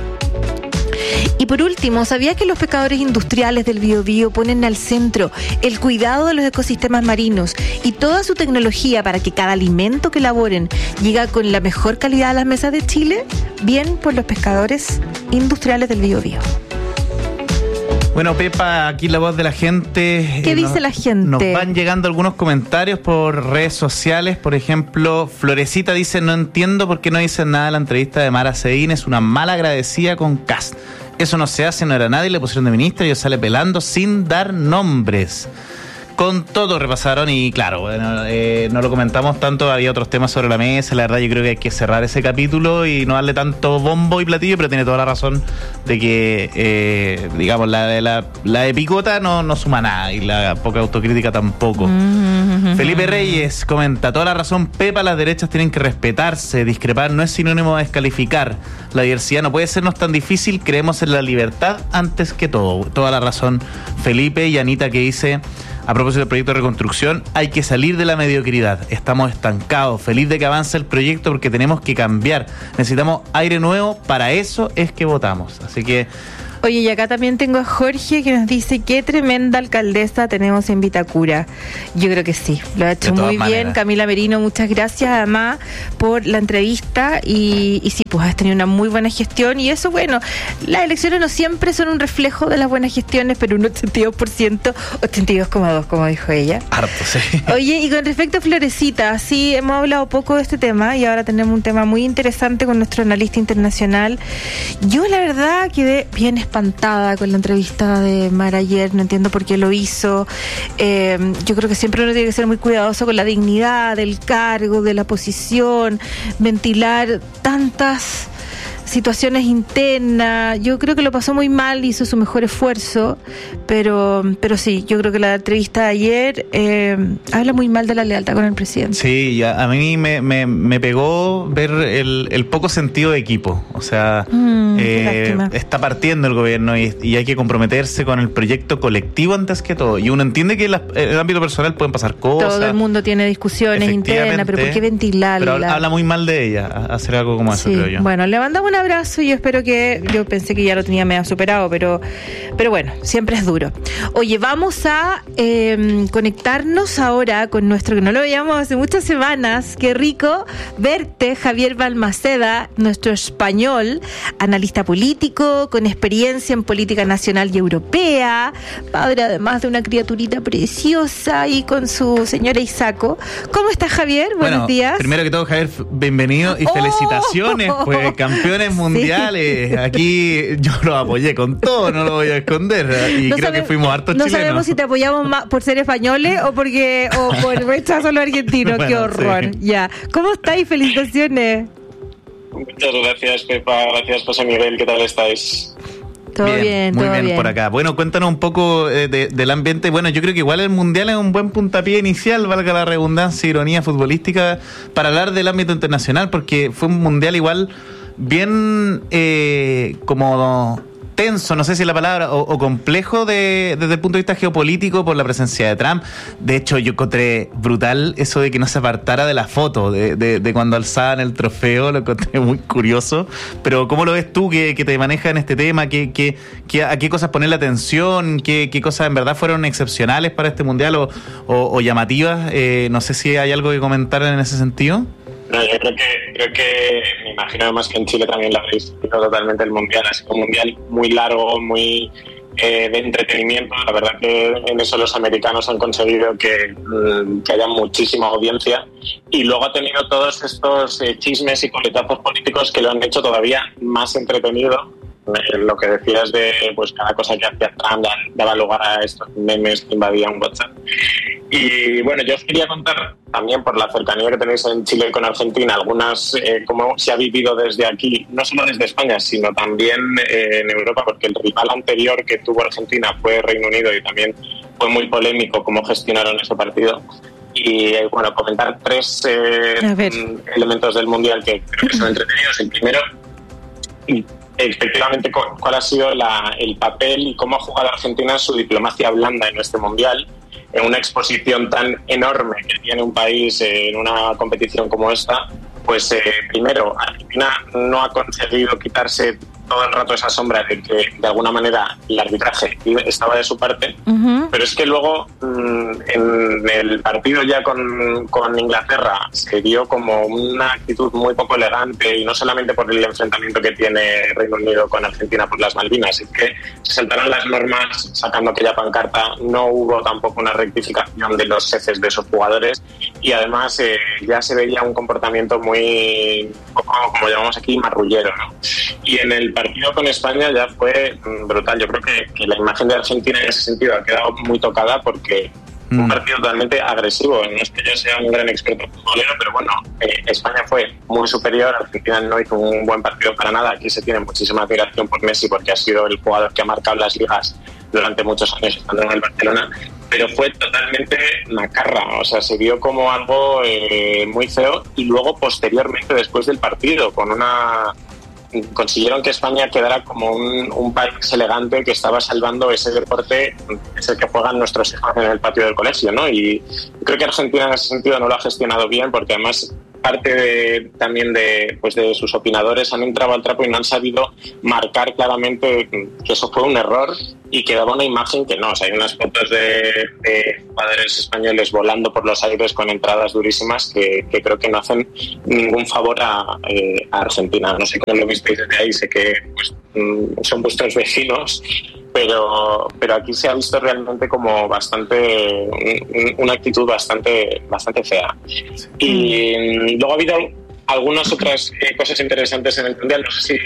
Y por último, ¿sabía que los pescadores industriales del Biobío ponen al centro el cuidado de los ecosistemas marinos y toda su tecnología para que cada alimento que elaboren llegue con la mejor calidad a las mesas de Chile? Bien por los pescadores industriales del Biobío. Bueno, Pepa, aquí la voz de la gente. ¿Qué dice la gente? Nos van llegando algunos comentarios por redes sociales. Por ejemplo, Florecita dice: no entiendo por qué no dicen nada de la entrevista de Mara Cedín. Es una mala agradecida con Kast. Eso no se hace, no era nadie, le pusieron de ministra y yo sale pelando sin dar nombres. Con todo repasaron y claro, bueno, no lo comentamos tanto, había otros temas sobre la mesa. La verdad yo creo que hay que cerrar ese capítulo y no darle tanto bombo y platillo, pero tiene toda la razón de que, digamos, la de Picota no suma nada y la poca autocrítica tampoco. Felipe Reyes comenta: toda la razón, Pepa, las derechas tienen que respetarse, discrepar no es sinónimo de descalificar. La diversidad no puede sernos tan difícil, creemos en la libertad antes que todo. Toda la razón, Felipe. Y Anita, que dice: a propósito del proyecto de reconstrucción, hay que salir de la mediocridad. Estamos estancados. Feliz de que avance el proyecto porque tenemos que cambiar. Necesitamos aire nuevo. Para eso es que votamos. Así que... Oye, y acá también tengo a Jorge que nos dice: qué tremenda alcaldesa tenemos en Vitacura. Yo creo que sí, lo ha hecho muy bien. Camila Merino, muchas gracias además por la entrevista y sí, pues has tenido una muy buena gestión y eso, bueno, las elecciones no siempre son un reflejo de las buenas gestiones, pero un 82%, 82,2% como dijo ella. Harto, sí. Oye, y con respecto a Florecita, sí, hemos hablado poco de este tema y ahora tenemos un tema muy interesante con nuestro analista internacional. Yo la verdad quedé bien espantada con la entrevista de Mara ayer, no entiendo por qué lo hizo. Yo creo que siempre uno tiene que ser muy cuidadoso con la dignidad del cargo, de la posición, ventilar tantas situaciones internas. Yo creo que lo pasó muy mal, hizo su mejor esfuerzo, pero sí, yo creo que la entrevista de ayer habla muy mal de la lealtad con el presidente. Sí, a mí me pegó ver el poco sentido de equipo. O sea, está partiendo el gobierno y hay que comprometerse con el proyecto colectivo antes que todo. Y uno entiende que en el ámbito personal pueden pasar cosas. Todo el mundo tiene discusiones internas, pero ¿por qué ventilarla? Pero habla muy mal de ella hacer algo como eso, creo yo. Bueno, le mandamos un abrazo y yo espero que... Yo pensé que ya lo tenía medio superado, pero bueno, siempre es duro. Oye, vamos a conectarnos ahora con nuestro, que no lo veíamos hace muchas semanas. Qué rico verte, Javier Balmaceda, nuestro español, analista político, con experiencia en política nacional y europea, padre además de una criaturita preciosa y con su señora Isaco. ¿Cómo estás, Javier? Buenos días. Primero que todo, Javier, bienvenido y felicitaciones, pues campeones mundiales. Aquí yo los apoyé con todo, no lo voy a esconder. Y no creo que fuimos hartos chilenos. No sabemos si te apoyamos más por ser españoles o por rechazo a los argentinos. Bueno, qué horror. Sí. Ya. ¿Cómo estáis? Felicitaciones. Muchas gracias, Pepa. Gracias, José Miguel. ¿Qué tal estáis? Todo bien, muy bien por acá. Bueno, cuéntanos un poco del ambiente. Bueno, yo creo que igual el Mundial es un buen puntapié inicial, valga la redundancia, ironía futbolística, para hablar del ámbito internacional, porque fue un Mundial igual bien como tenso, no sé si es la palabra, o complejo desde el punto de vista geopolítico por la presencia de Trump. De hecho, yo encontré brutal eso de que no se apartara de la foto, de cuando alzaban el trofeo, lo encontré muy curioso. Pero ¿cómo lo ves tú que te manejas en este tema? ¿A qué cosas ponerle atención? ¿Qué cosas en verdad fueron excepcionales para este Mundial o llamativas? No sé si hay algo que comentar en ese sentido. No, yo creo que me imagino además que en Chile también lo habéis visto totalmente el Mundial. Ha sido un Mundial muy largo, muy de entretenimiento. La verdad que en eso los americanos han conseguido que haya muchísima audiencia y luego ha tenido todos estos chismes y coletazos políticos que lo han hecho todavía más entretenido. Lo que decías de pues cada cosa que hacía Trump daba lugar a estos memes que invadían WhatsApp. Y bueno, yo os quería contar también, por la cercanía que tenéis en Chile con Argentina, algunas cómo se ha vivido desde aquí, no solo desde España, sino también en Europa, porque el rival anterior que tuvo Argentina fue Reino Unido y también fue muy polémico cómo gestionaron ese partido. Y bueno, comentar tres elementos del Mundial que creo que son entretenidos. El primero, efectivamente, cuál ha sido el papel y cómo ha jugado Argentina en su diplomacia blanda en este Mundial, en una exposición tan enorme que tiene un país en una competición como esta. Pues primero, Argentina no ha conseguido quitarse todo el rato esa sombra de que de alguna manera el arbitraje estaba de su parte, pero es que luego en el partido ya con Inglaterra se dio como una actitud muy poco elegante, y no solamente por el enfrentamiento que tiene Reino Unido con Argentina por las Malvinas, es que se saltaron las normas sacando aquella pancarta, no hubo tampoco una rectificación de los heces de esos jugadores, y además ya se veía un comportamiento muy, como llamamos aquí, marrullero, ¿no? Y en el partido con España ya fue brutal. Yo creo que la imagen de Argentina en ese sentido ha quedado muy tocada, porque un partido totalmente agresivo. No es que yo sea un gran experto futbolero, pero bueno, España fue muy superior, Argentina no hizo un buen partido para nada. Aquí se tiene muchísima admiración por Messi, porque ha sido el jugador que ha marcado las ligas durante muchos años estando en el Barcelona, pero fue totalmente macarra, o sea, se vio como algo muy feo. Y luego, posteriormente, después del partido, consiguieron que España quedara como un país elegante que estaba salvando ese deporte, es el que juegan nuestros hijos en el patio del colegio, ¿no? Y creo que Argentina en ese sentido no lo ha gestionado bien, porque además parte también de sus opinadores han entrado al trapo y no han sabido marcar claramente que eso fue un error, y que daba una imagen que no. O sea, hay unas fotos de jugadores españoles volando por los aires con entradas durísimas que creo que no hacen ningún favor a Argentina. No sé cómo lo visteis desde ahí, sé que pues, son vuestros vecinos, pero aquí se ha visto realmente como una actitud bastante fea. Y luego ha habido algunas otras cosas interesantes en el Mundial. No sé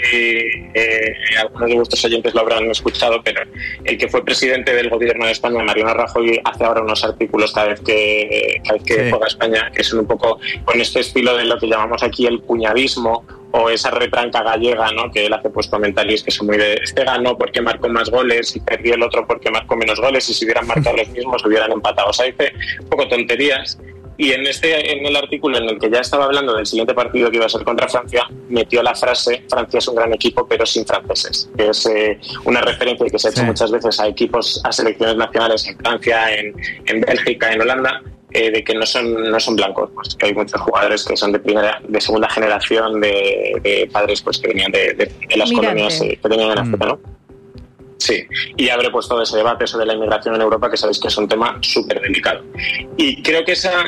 si algunos de vuestros oyentes lo habrán escuchado, pero el que fue presidente del gobierno de España, Mariano Rajoy, hace ahora unos artículos cada vez que juega España, que son un poco con este estilo de lo que llamamos aquí el cuñadismo, o esa retranca gallega, ¿no? Que él hace pues comentarios que son muy de este ganó porque marcó más goles y perdió el otro porque marcó menos goles, y si hubieran marcado los mismos hubieran empatado. O sea, dice un poco tonterías. Y en el artículo en el que ya estaba hablando del siguiente partido que iba a ser contra Francia, metió la frase: Francia es un gran equipo pero sin franceses, que es una referencia que se ha hecho muchas veces a equipos, a selecciones nacionales en Francia, en Bélgica, en Holanda, de que no son blancos, pues que hay muchos jugadores que son de segunda generación de padres pues que venían de las colonias que tenían en África, ¿no? Sí, y abre pues todo ese debate sobre la inmigración en Europa, que sabéis que es un tema súper delicado. Y creo que eso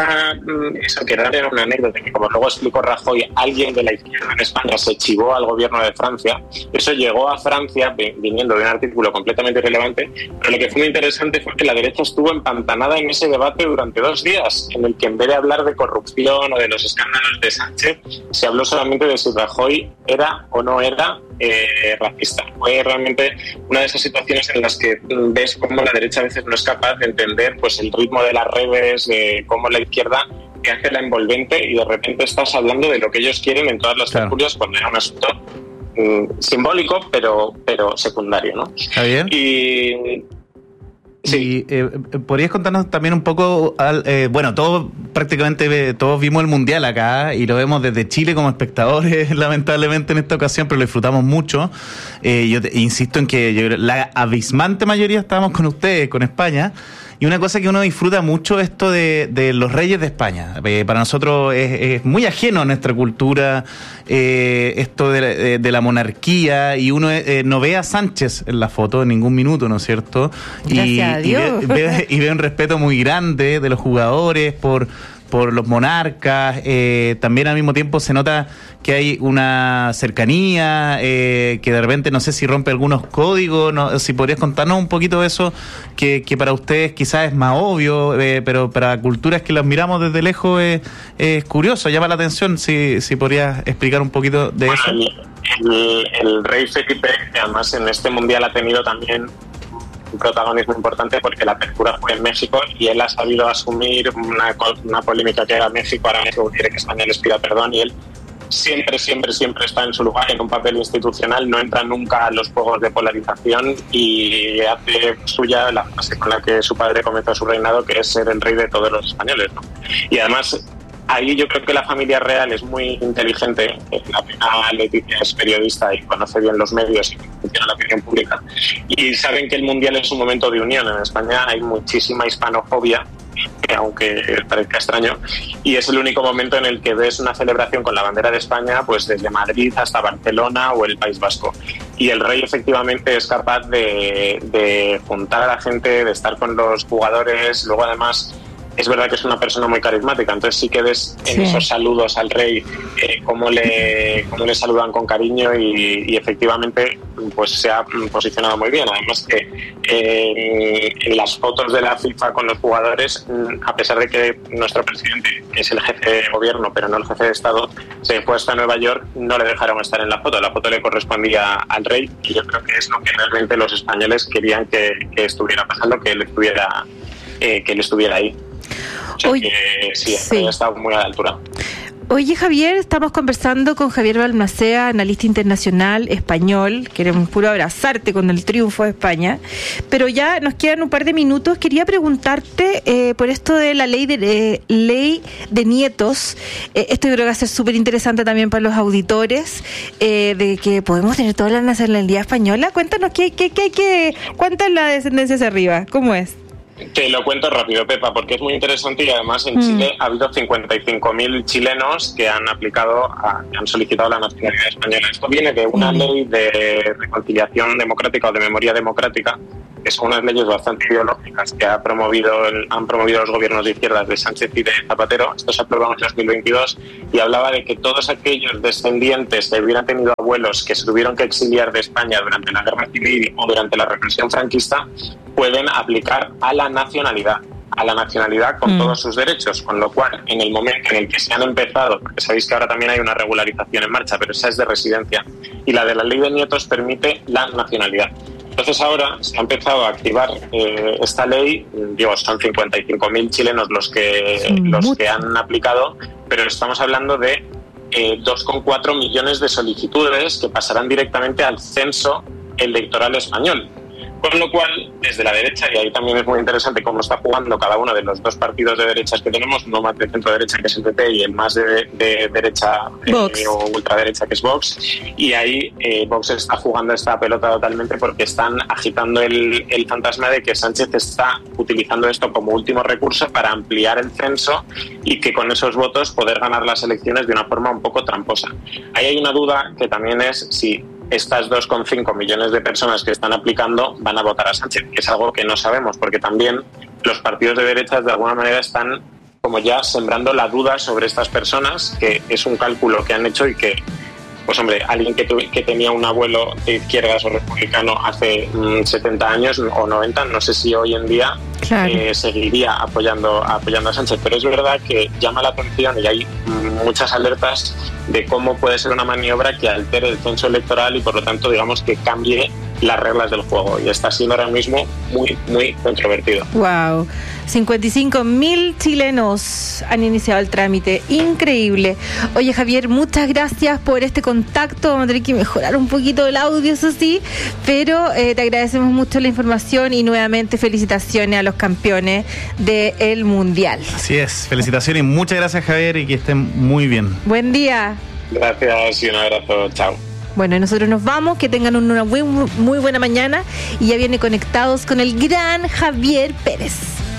que era una anécdota, que como luego explicó Rajoy, alguien de la izquierda en España se chivó al gobierno de Francia. Eso llegó a Francia viniendo de un artículo completamente irrelevante, pero lo que fue muy interesante fue que la derecha estuvo empantanada en ese debate durante 2 días, en el que en vez de hablar de corrupción o de los escándalos de Sánchez, se habló solamente de si Rajoy era o no era racista. Fue realmente una de esas situaciones en las que ves cómo la derecha a veces no es capaz de entender pues el ritmo de las redes, de cómo la izquierda te hace la envolvente, y de repente estás hablando de lo que ellos quieren en todas las tertulias, cuando era un asunto simbólico pero secundario, ¿no? ¿Está bien? Y sí. ¿Podrías contarnos también un poco, prácticamente todos vimos el Mundial acá y lo vemos desde Chile como espectadores, lamentablemente en esta ocasión, pero lo disfrutamos mucho. Yo insisto en que la abismante mayoría estábamos con ustedes, con España. Y una cosa que uno disfruta mucho, esto de los reyes de España. Para nosotros es muy ajeno a nuestra cultura, esto de la monarquía, y uno no ve a Sánchez en la foto en ningún minuto, ¿no es cierto? Gracias a Dios. Y ve un respeto muy grande de los jugadores por los monarcas. También al mismo tiempo se nota que hay una cercanía, que de repente no sé si rompe algunos códigos, no, si podrías contarnos un poquito de eso, que para ustedes quizás es más obvio, pero para culturas que las miramos desde lejos es curioso, llama la atención. Si podrías explicar un poquito de eso. El rey Felipe, que además en este mundial ha tenido también un protagonismo importante, porque la apertura fue en México y él ha sabido asumir una polémica que era México. Ahora México quiere que España les pida perdón, y él siempre está en su lugar, en un papel institucional, no entra nunca a los juegos de polarización, y hace suya la frase con la que su padre comenzó su reinado, que es ser el rey de todos los españoles, ¿no? Y además ahí yo creo que la familia real es muy inteligente. La prima Leticia es periodista y conoce bien los medios y funciona la opinión pública, y saben que el Mundial es un momento de unión. En España hay muchísima hispanofobia, aunque parezca extraño, y es el único momento en el que ves una celebración con la bandera de España pues desde Madrid hasta Barcelona o el País Vasco. Y el rey efectivamente es capaz de juntar a la gente, de estar con los jugadores. Luego además es verdad que es una persona muy carismática, entonces sí que ves en esos saludos al rey cómo le saludan con cariño y efectivamente pues se ha posicionado muy bien. Además que en las fotos de la FIFA con los jugadores, a pesar de que nuestro presidente es el jefe de gobierno pero no el jefe de Estado, se fue hasta Nueva York, no le dejaron estar en la foto le correspondía al rey, y yo creo que es lo que realmente los españoles querían que estuviera pasando, que él estuviera ahí. O sea que sí, ha estado muy a la altura. Oye, Javier, estamos conversando con Javier Balmaceda, analista internacional español. Queremos puro abrazarte con el triunfo de España. Pero ya nos quedan un par de minutos. Quería preguntarte por esto de la ley de nietos. Esto yo creo que va a ser súper interesante también para los auditores, de que podemos tener toda la nacionalidad española. Cuéntanos, ¿cuánta es la descendencia hacia arriba? ¿Cómo es? Te lo cuento rápido, Pepa, porque es muy interesante y además en Chile ha habido 55.000 chilenos que han han solicitado la nacionalidad española. Esto viene de una ley de reconciliación democrática o de memoria democrática, que son unas leyes bastante ideológicas que han promovido los gobiernos de izquierdas de Sánchez y de Zapatero. Esto se aprobó en 2022 y hablaba de que todos aquellos descendientes que hubieran tenido abuelos que se tuvieron que exiliar de España durante la Guerra Civil o durante la represión franquista pueden aplicar a la nacionalidad con todos sus derechos, con lo cual en el momento en el que se han empezado, porque sabéis que ahora también hay una regularización en marcha, pero esa es de residencia, y la de la ley de nietos permite la nacionalidad. Entonces ahora se ha empezado a activar esta ley, son 55.000 chilenos los que han aplicado, pero estamos hablando de 2,4 millones de solicitudes que pasarán directamente al censo electoral español. Con lo cual, desde la derecha, y ahí también es muy interesante cómo está jugando cada uno de los dos partidos de derechas que tenemos, uno más de centro derecha que es el PP y el más de derecha o ultraderecha que es Vox, y ahí Vox está jugando esta pelota totalmente porque están agitando el fantasma de que Sánchez está utilizando esto como último recurso para ampliar el censo y que con esos votos poder ganar las elecciones de una forma un poco tramposa. Ahí hay una duda que también es si estas 2,5 millones de personas que están aplicando van a votar a Sánchez, que es algo que no sabemos, porque también los partidos de derechas de alguna manera están como ya sembrando la duda sobre estas personas, que es un cálculo que han hecho y que, pues hombre, alguien que tenía un abuelo de izquierdas o republicano hace 70 años o 90, no sé si hoy en día seguiría apoyando a Sánchez, pero es verdad que llama la atención y hay muchas alertas de cómo puede ser una maniobra que altere el censo electoral y por lo tanto digamos que cambie las reglas del juego, y está siendo ahora mismo muy, muy controvertido. Wow, 55.000 chilenos han iniciado el trámite, increíble. Oye, Javier, muchas gracias por este contacto. Vamos a tener que mejorar un poquito el audio, eso sí, pero te agradecemos mucho la información y nuevamente felicitaciones a los campeones del Mundial. Así es, felicitaciones y muchas gracias, Javier, y que estén muy bien. Buen día. Gracias y un abrazo, chao. Bueno, y nosotros nos vamos, que tengan una muy buena mañana, y ya viene Conectados con el gran Javier Pérez.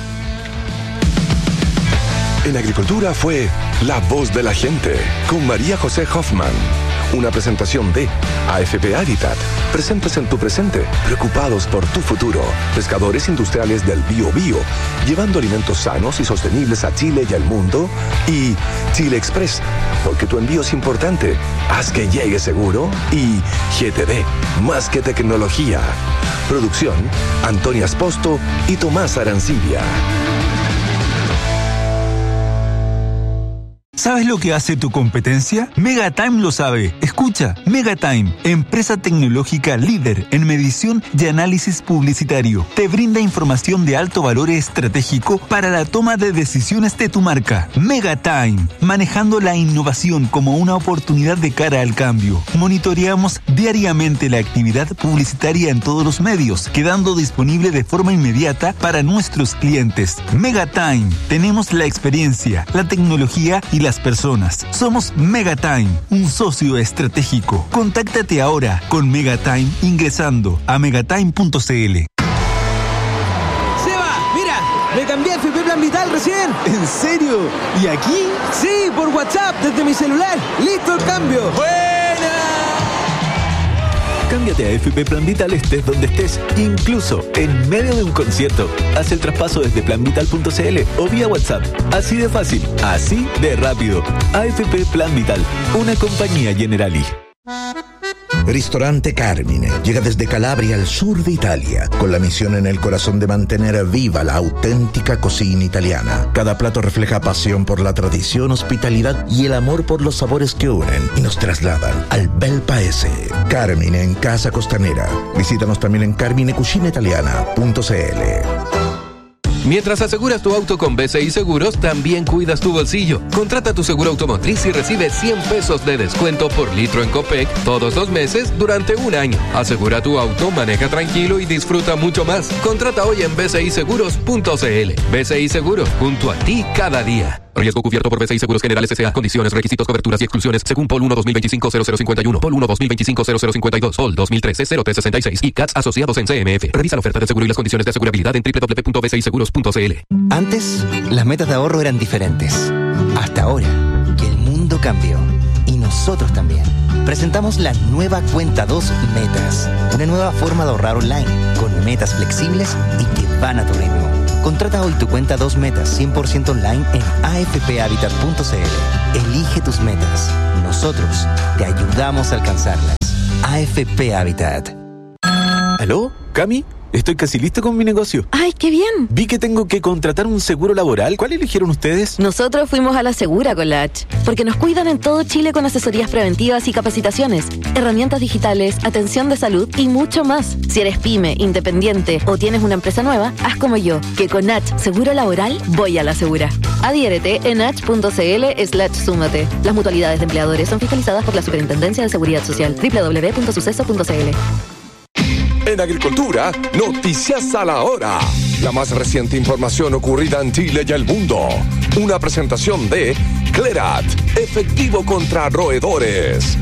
En Agricultura fue La Voz de la Gente, con María José Hoffman. Una presentación de AFP Habitat. Presentes en tu presente, preocupados por tu futuro. Pescadores industriales del Biobío, llevando alimentos sanos y sostenibles a Chile y al mundo. Y Chile Express, porque tu envío es importante. Haz que llegue seguro. Y GTD, más que tecnología. Producción, Antonia Esposto y Tomás Arancibia. ¿Sabes lo que hace tu competencia? Megatime lo sabe. Escucha, Megatime, empresa tecnológica líder en medición y análisis publicitario. Te brinda información de alto valor estratégico para la toma de decisiones de tu marca. Megatime, manejando la innovación como una oportunidad de cara al cambio. Monitoreamos diariamente la actividad publicitaria en todos los medios, quedando disponible de forma inmediata para nuestros clientes. Megatime, tenemos la experiencia, la tecnología y las personas. Somos Megatime, un socio estratégico. Contáctate ahora con Megatime ingresando a megatime.cl. Seba, mira, Me cambié a FP Plan Vital recién. ¿En serio? ¿Y aquí? Sí, por WhatsApp, desde mi celular. ¡Listo el cambio! ¡Buena! Cámbiate a FP Plan Vital estés donde estés, incluso en medio de un concierto. Haz el traspaso desde planvital.cl o vía WhatsApp. Así de fácil, así de rápido. AFP Plan Vital, una compañía Generali. Ristorante Carmine llega desde Calabria al sur de Italia, con la misión en el corazón de mantener viva la auténtica cocina italiana. Cada plato refleja pasión por la tradición, hospitalidad y el amor por los sabores que unen y nos trasladan al bel paese. Carmine en Casa Costanera. Visítanos también en carminecucinaitaliana.cl. Mientras aseguras tu auto con BCI Seguros, también cuidas tu bolsillo. Contrata tu seguro automotriz y recibe 100 pesos de descuento por litro en Copec todos los meses durante un año. Asegura tu auto, maneja tranquilo y disfruta mucho más. Contrata hoy en bciseguros.cl. BCI Seguros, junto a ti cada día. Riesgo cubierto por BCI Seguros Generales S.A. Condiciones, requisitos, coberturas y exclusiones según POL 1 2025-0051, POL 1 2025-0052, POL 2013-0366 y CATS asociados en CMF. Revisa la oferta de seguro y las condiciones de asegurabilidad en www.bciseguros.cl. Antes, las metas de ahorro eran diferentes. Hasta ahora, que el mundo cambió. Y nosotros también. Presentamos la nueva Cuenta 2 Metas. Una nueva forma de ahorrar online, con metas flexibles y que van a tu ritmo. Contrata hoy tu cuenta 2 Metas 100% online en afphabitat.cl. Elige tus metas. Nosotros te ayudamos a alcanzarlas. AFP Habitat. ¿Aló? ¿Cami? Estoy casi listo con mi negocio. ¡Ay, qué bien! Vi que tengo que contratar un seguro laboral. ¿Cuál eligieron ustedes? Nosotros fuimos a la Segura con la H, porque nos cuidan en todo Chile con asesorías preventivas y capacitaciones, herramientas digitales, atención de salud y mucho más. Si eres pyme, independiente o tienes una empresa nueva, haz como yo, que con H Seguro Laboral voy a la Segura. Adhiérete en h.cl/súmate. Las mutualidades de empleadores son fiscalizadas por la Superintendencia de Seguridad Social. www.suceso.cl. En Agricultura, noticias a la hora. La más reciente información ocurrida en Chile y el mundo. Una presentación de Clerat, efectivo contra roedores.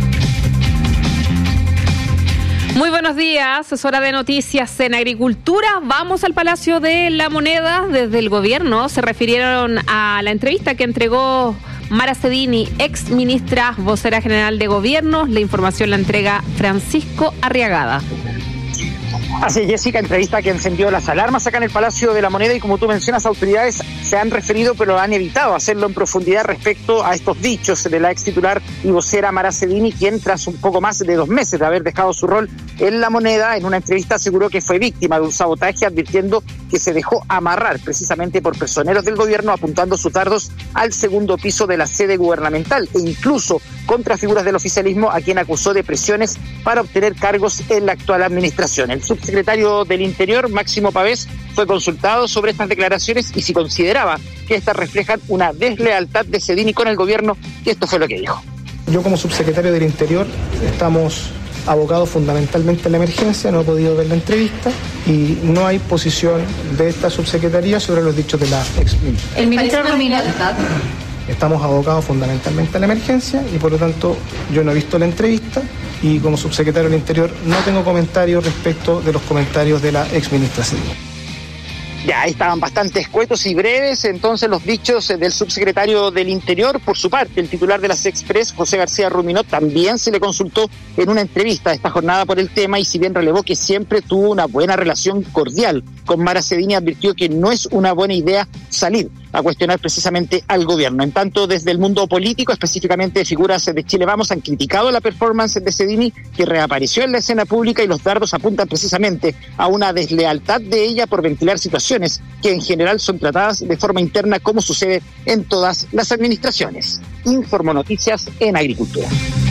Muy buenos días, es hora de noticias en Agricultura. Vamos al Palacio de la Moneda. Desde el gobierno se refirieron a la entrevista que entregó Mara Cedini, ex ministra vocera general de gobierno. La información la entrega Francisco Arriagada. Así es, Jessica, entrevista que encendió las alarmas acá en el Palacio de la Moneda y como tú mencionas, autoridades se han referido pero han evitado hacerlo en profundidad respecto a estos dichos de la ex titular y vocera Mara Cedini, quien tras un poco más de 2 meses de haber dejado su rol en la Moneda, en una entrevista aseguró que fue víctima de un sabotaje, advirtiendo que se dejó amarrar precisamente por personeros del gobierno apuntando sus dardos al segundo piso de la sede gubernamental e incluso contra figuras del oficialismo a quien acusó de presiones para obtener cargos en la actual administración. El subsecretario del Interior, Máximo Pavés, fue consultado sobre estas declaraciones y si consideraba que estas reflejan una deslealtad de Cedini con el gobierno, y esto fue lo que dijo. Yo como subsecretario del Interior estamos abocados fundamentalmente a la emergencia, no he podido ver la entrevista y no hay posición de esta subsecretaría sobre los dichos de la ex ministra. El ministro Romina. Estamos abocados fundamentalmente a la emergencia y por lo tanto yo no he visto la entrevista y como subsecretario del Interior no tengo comentarios respecto de los comentarios de la ex ministra Cedini. Ya, ahí estaban bastante escuetos y breves, entonces los dichos del subsecretario del Interior. Por su parte, el titular de la Sexpress, José García Ruminot, también se le consultó en una entrevista esta jornada por el tema y si bien relevó que siempre tuvo una buena relación cordial con Mara Cedini, advirtió que no es una buena idea salir a cuestionar precisamente al gobierno. En tanto, desde el mundo político, específicamente figuras de Chile Vamos, han criticado la performance de Cedini, que reapareció en la escena pública y los dardos apuntan precisamente a una deslealtad de ella por ventilar situaciones que en general son tratadas de forma interna como sucede en todas las administraciones. Informo Noticias en Agricultura.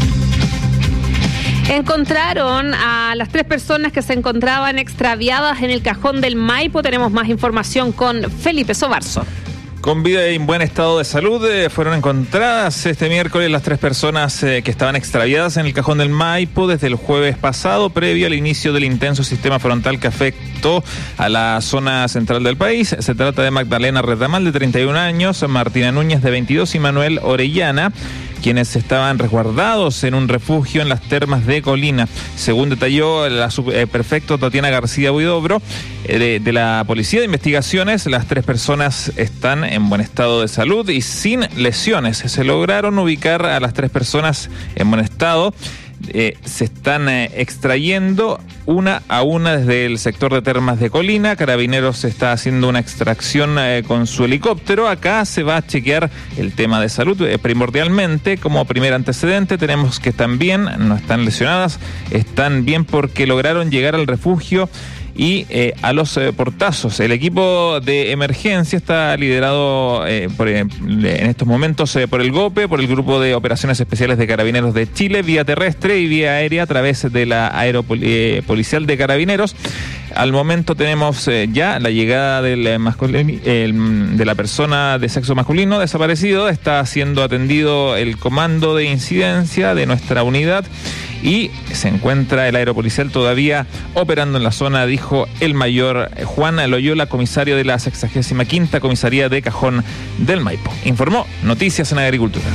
Encontraron a las 3 personas que se encontraban extraviadas en el cajón del Maipo. Tenemos más información con Felipe Sobarzo. Con vida y en buen estado de salud fueron encontradas este miércoles las 3 personas que estaban extraviadas en el cajón del Maipo desde el jueves pasado, previo al inicio del intenso sistema frontal que afectó a la zona central del país. Se trata de Magdalena Retamal, de 31 años, Martina Núñez, de 22, y Manuel Orellana, quienes estaban resguardados en un refugio en las termas de Colina. Según detalló la subprefecto Tatiana García Huidobro, de la Policía de Investigaciones, las 3 personas están en buen estado de salud y sin lesiones. Se lograron ubicar a las 3 personas en buen estado. Se están extrayendo una a una desde el sector de termas de Colina. Carabineros está haciendo una extracción con su helicóptero. Acá se va a chequear el tema de salud primordialmente. Como primer antecedente tenemos que están bien, no están lesionadas, están bien porque lograron llegar al refugio y a los portazos. El equipo de emergencia está liderado en estos momentos por el GOPE, por el Grupo de Operaciones Especiales de Carabineros de Chile, vía terrestre y vía aérea a través de la Aeropolicial de Carabineros. Al momento tenemos ya la llegada de la persona de sexo masculino desaparecido. Está siendo atendido el comando de incidencia de nuestra unidad y se encuentra el aeropolicial todavía operando en la zona, dijo el mayor Juan Loyola, comisario de la 65ª Comisaría de Cajón del Maipo. Informó Noticias en Agricultura.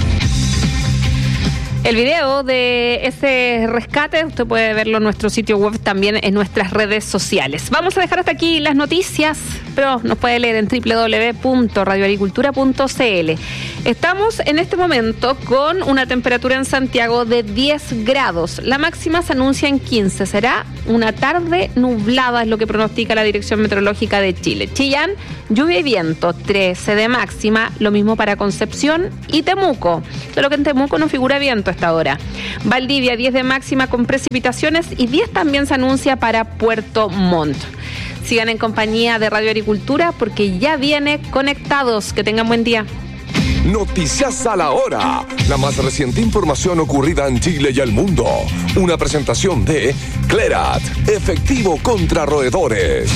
El video de ese rescate usted puede verlo en nuestro sitio web, también en nuestras redes sociales. Vamos a dejar hasta aquí las noticias, pero nos puede leer en www.radioagricultura.cl. Estamos en este momento con una temperatura en Santiago de 10 grados. La máxima se anuncia en 15. Será una tarde nublada, es lo que pronostica la Dirección Meteorológica de Chile. Chillán, lluvia y viento, 13 de máxima. Lo mismo para Concepción y Temuco. Solo que en Temuco no figura viento hasta ahora. Valdivia, 10 de máxima con precipitaciones y 10 también se anuncia para Puerto Montt. Sigan en compañía de Radio Agricultura porque ya viene Conectados. Que tengan buen día. Noticias a la hora. La más reciente información ocurrida en Chile y el mundo. Una presentación de Clerat, efectivo contra roedores.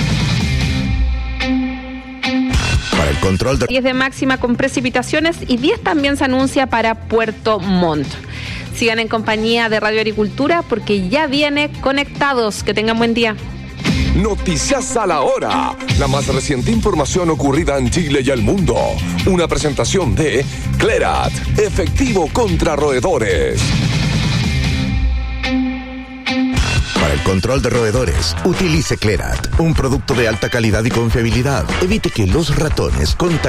Para el control de 10 de máxima con precipitaciones y 10 también se anuncia para Puerto Montt. Sigan en compañía de Radio Agricultura porque ya viene Conectados. Que tengan buen día. Noticias a la hora. La más reciente información ocurrida en Chile y el mundo. Una presentación de Clerat, efectivo contra roedores. Para el control de roedores, utilice Clerat, un producto de alta calidad y confiabilidad. Evite que los ratones contagien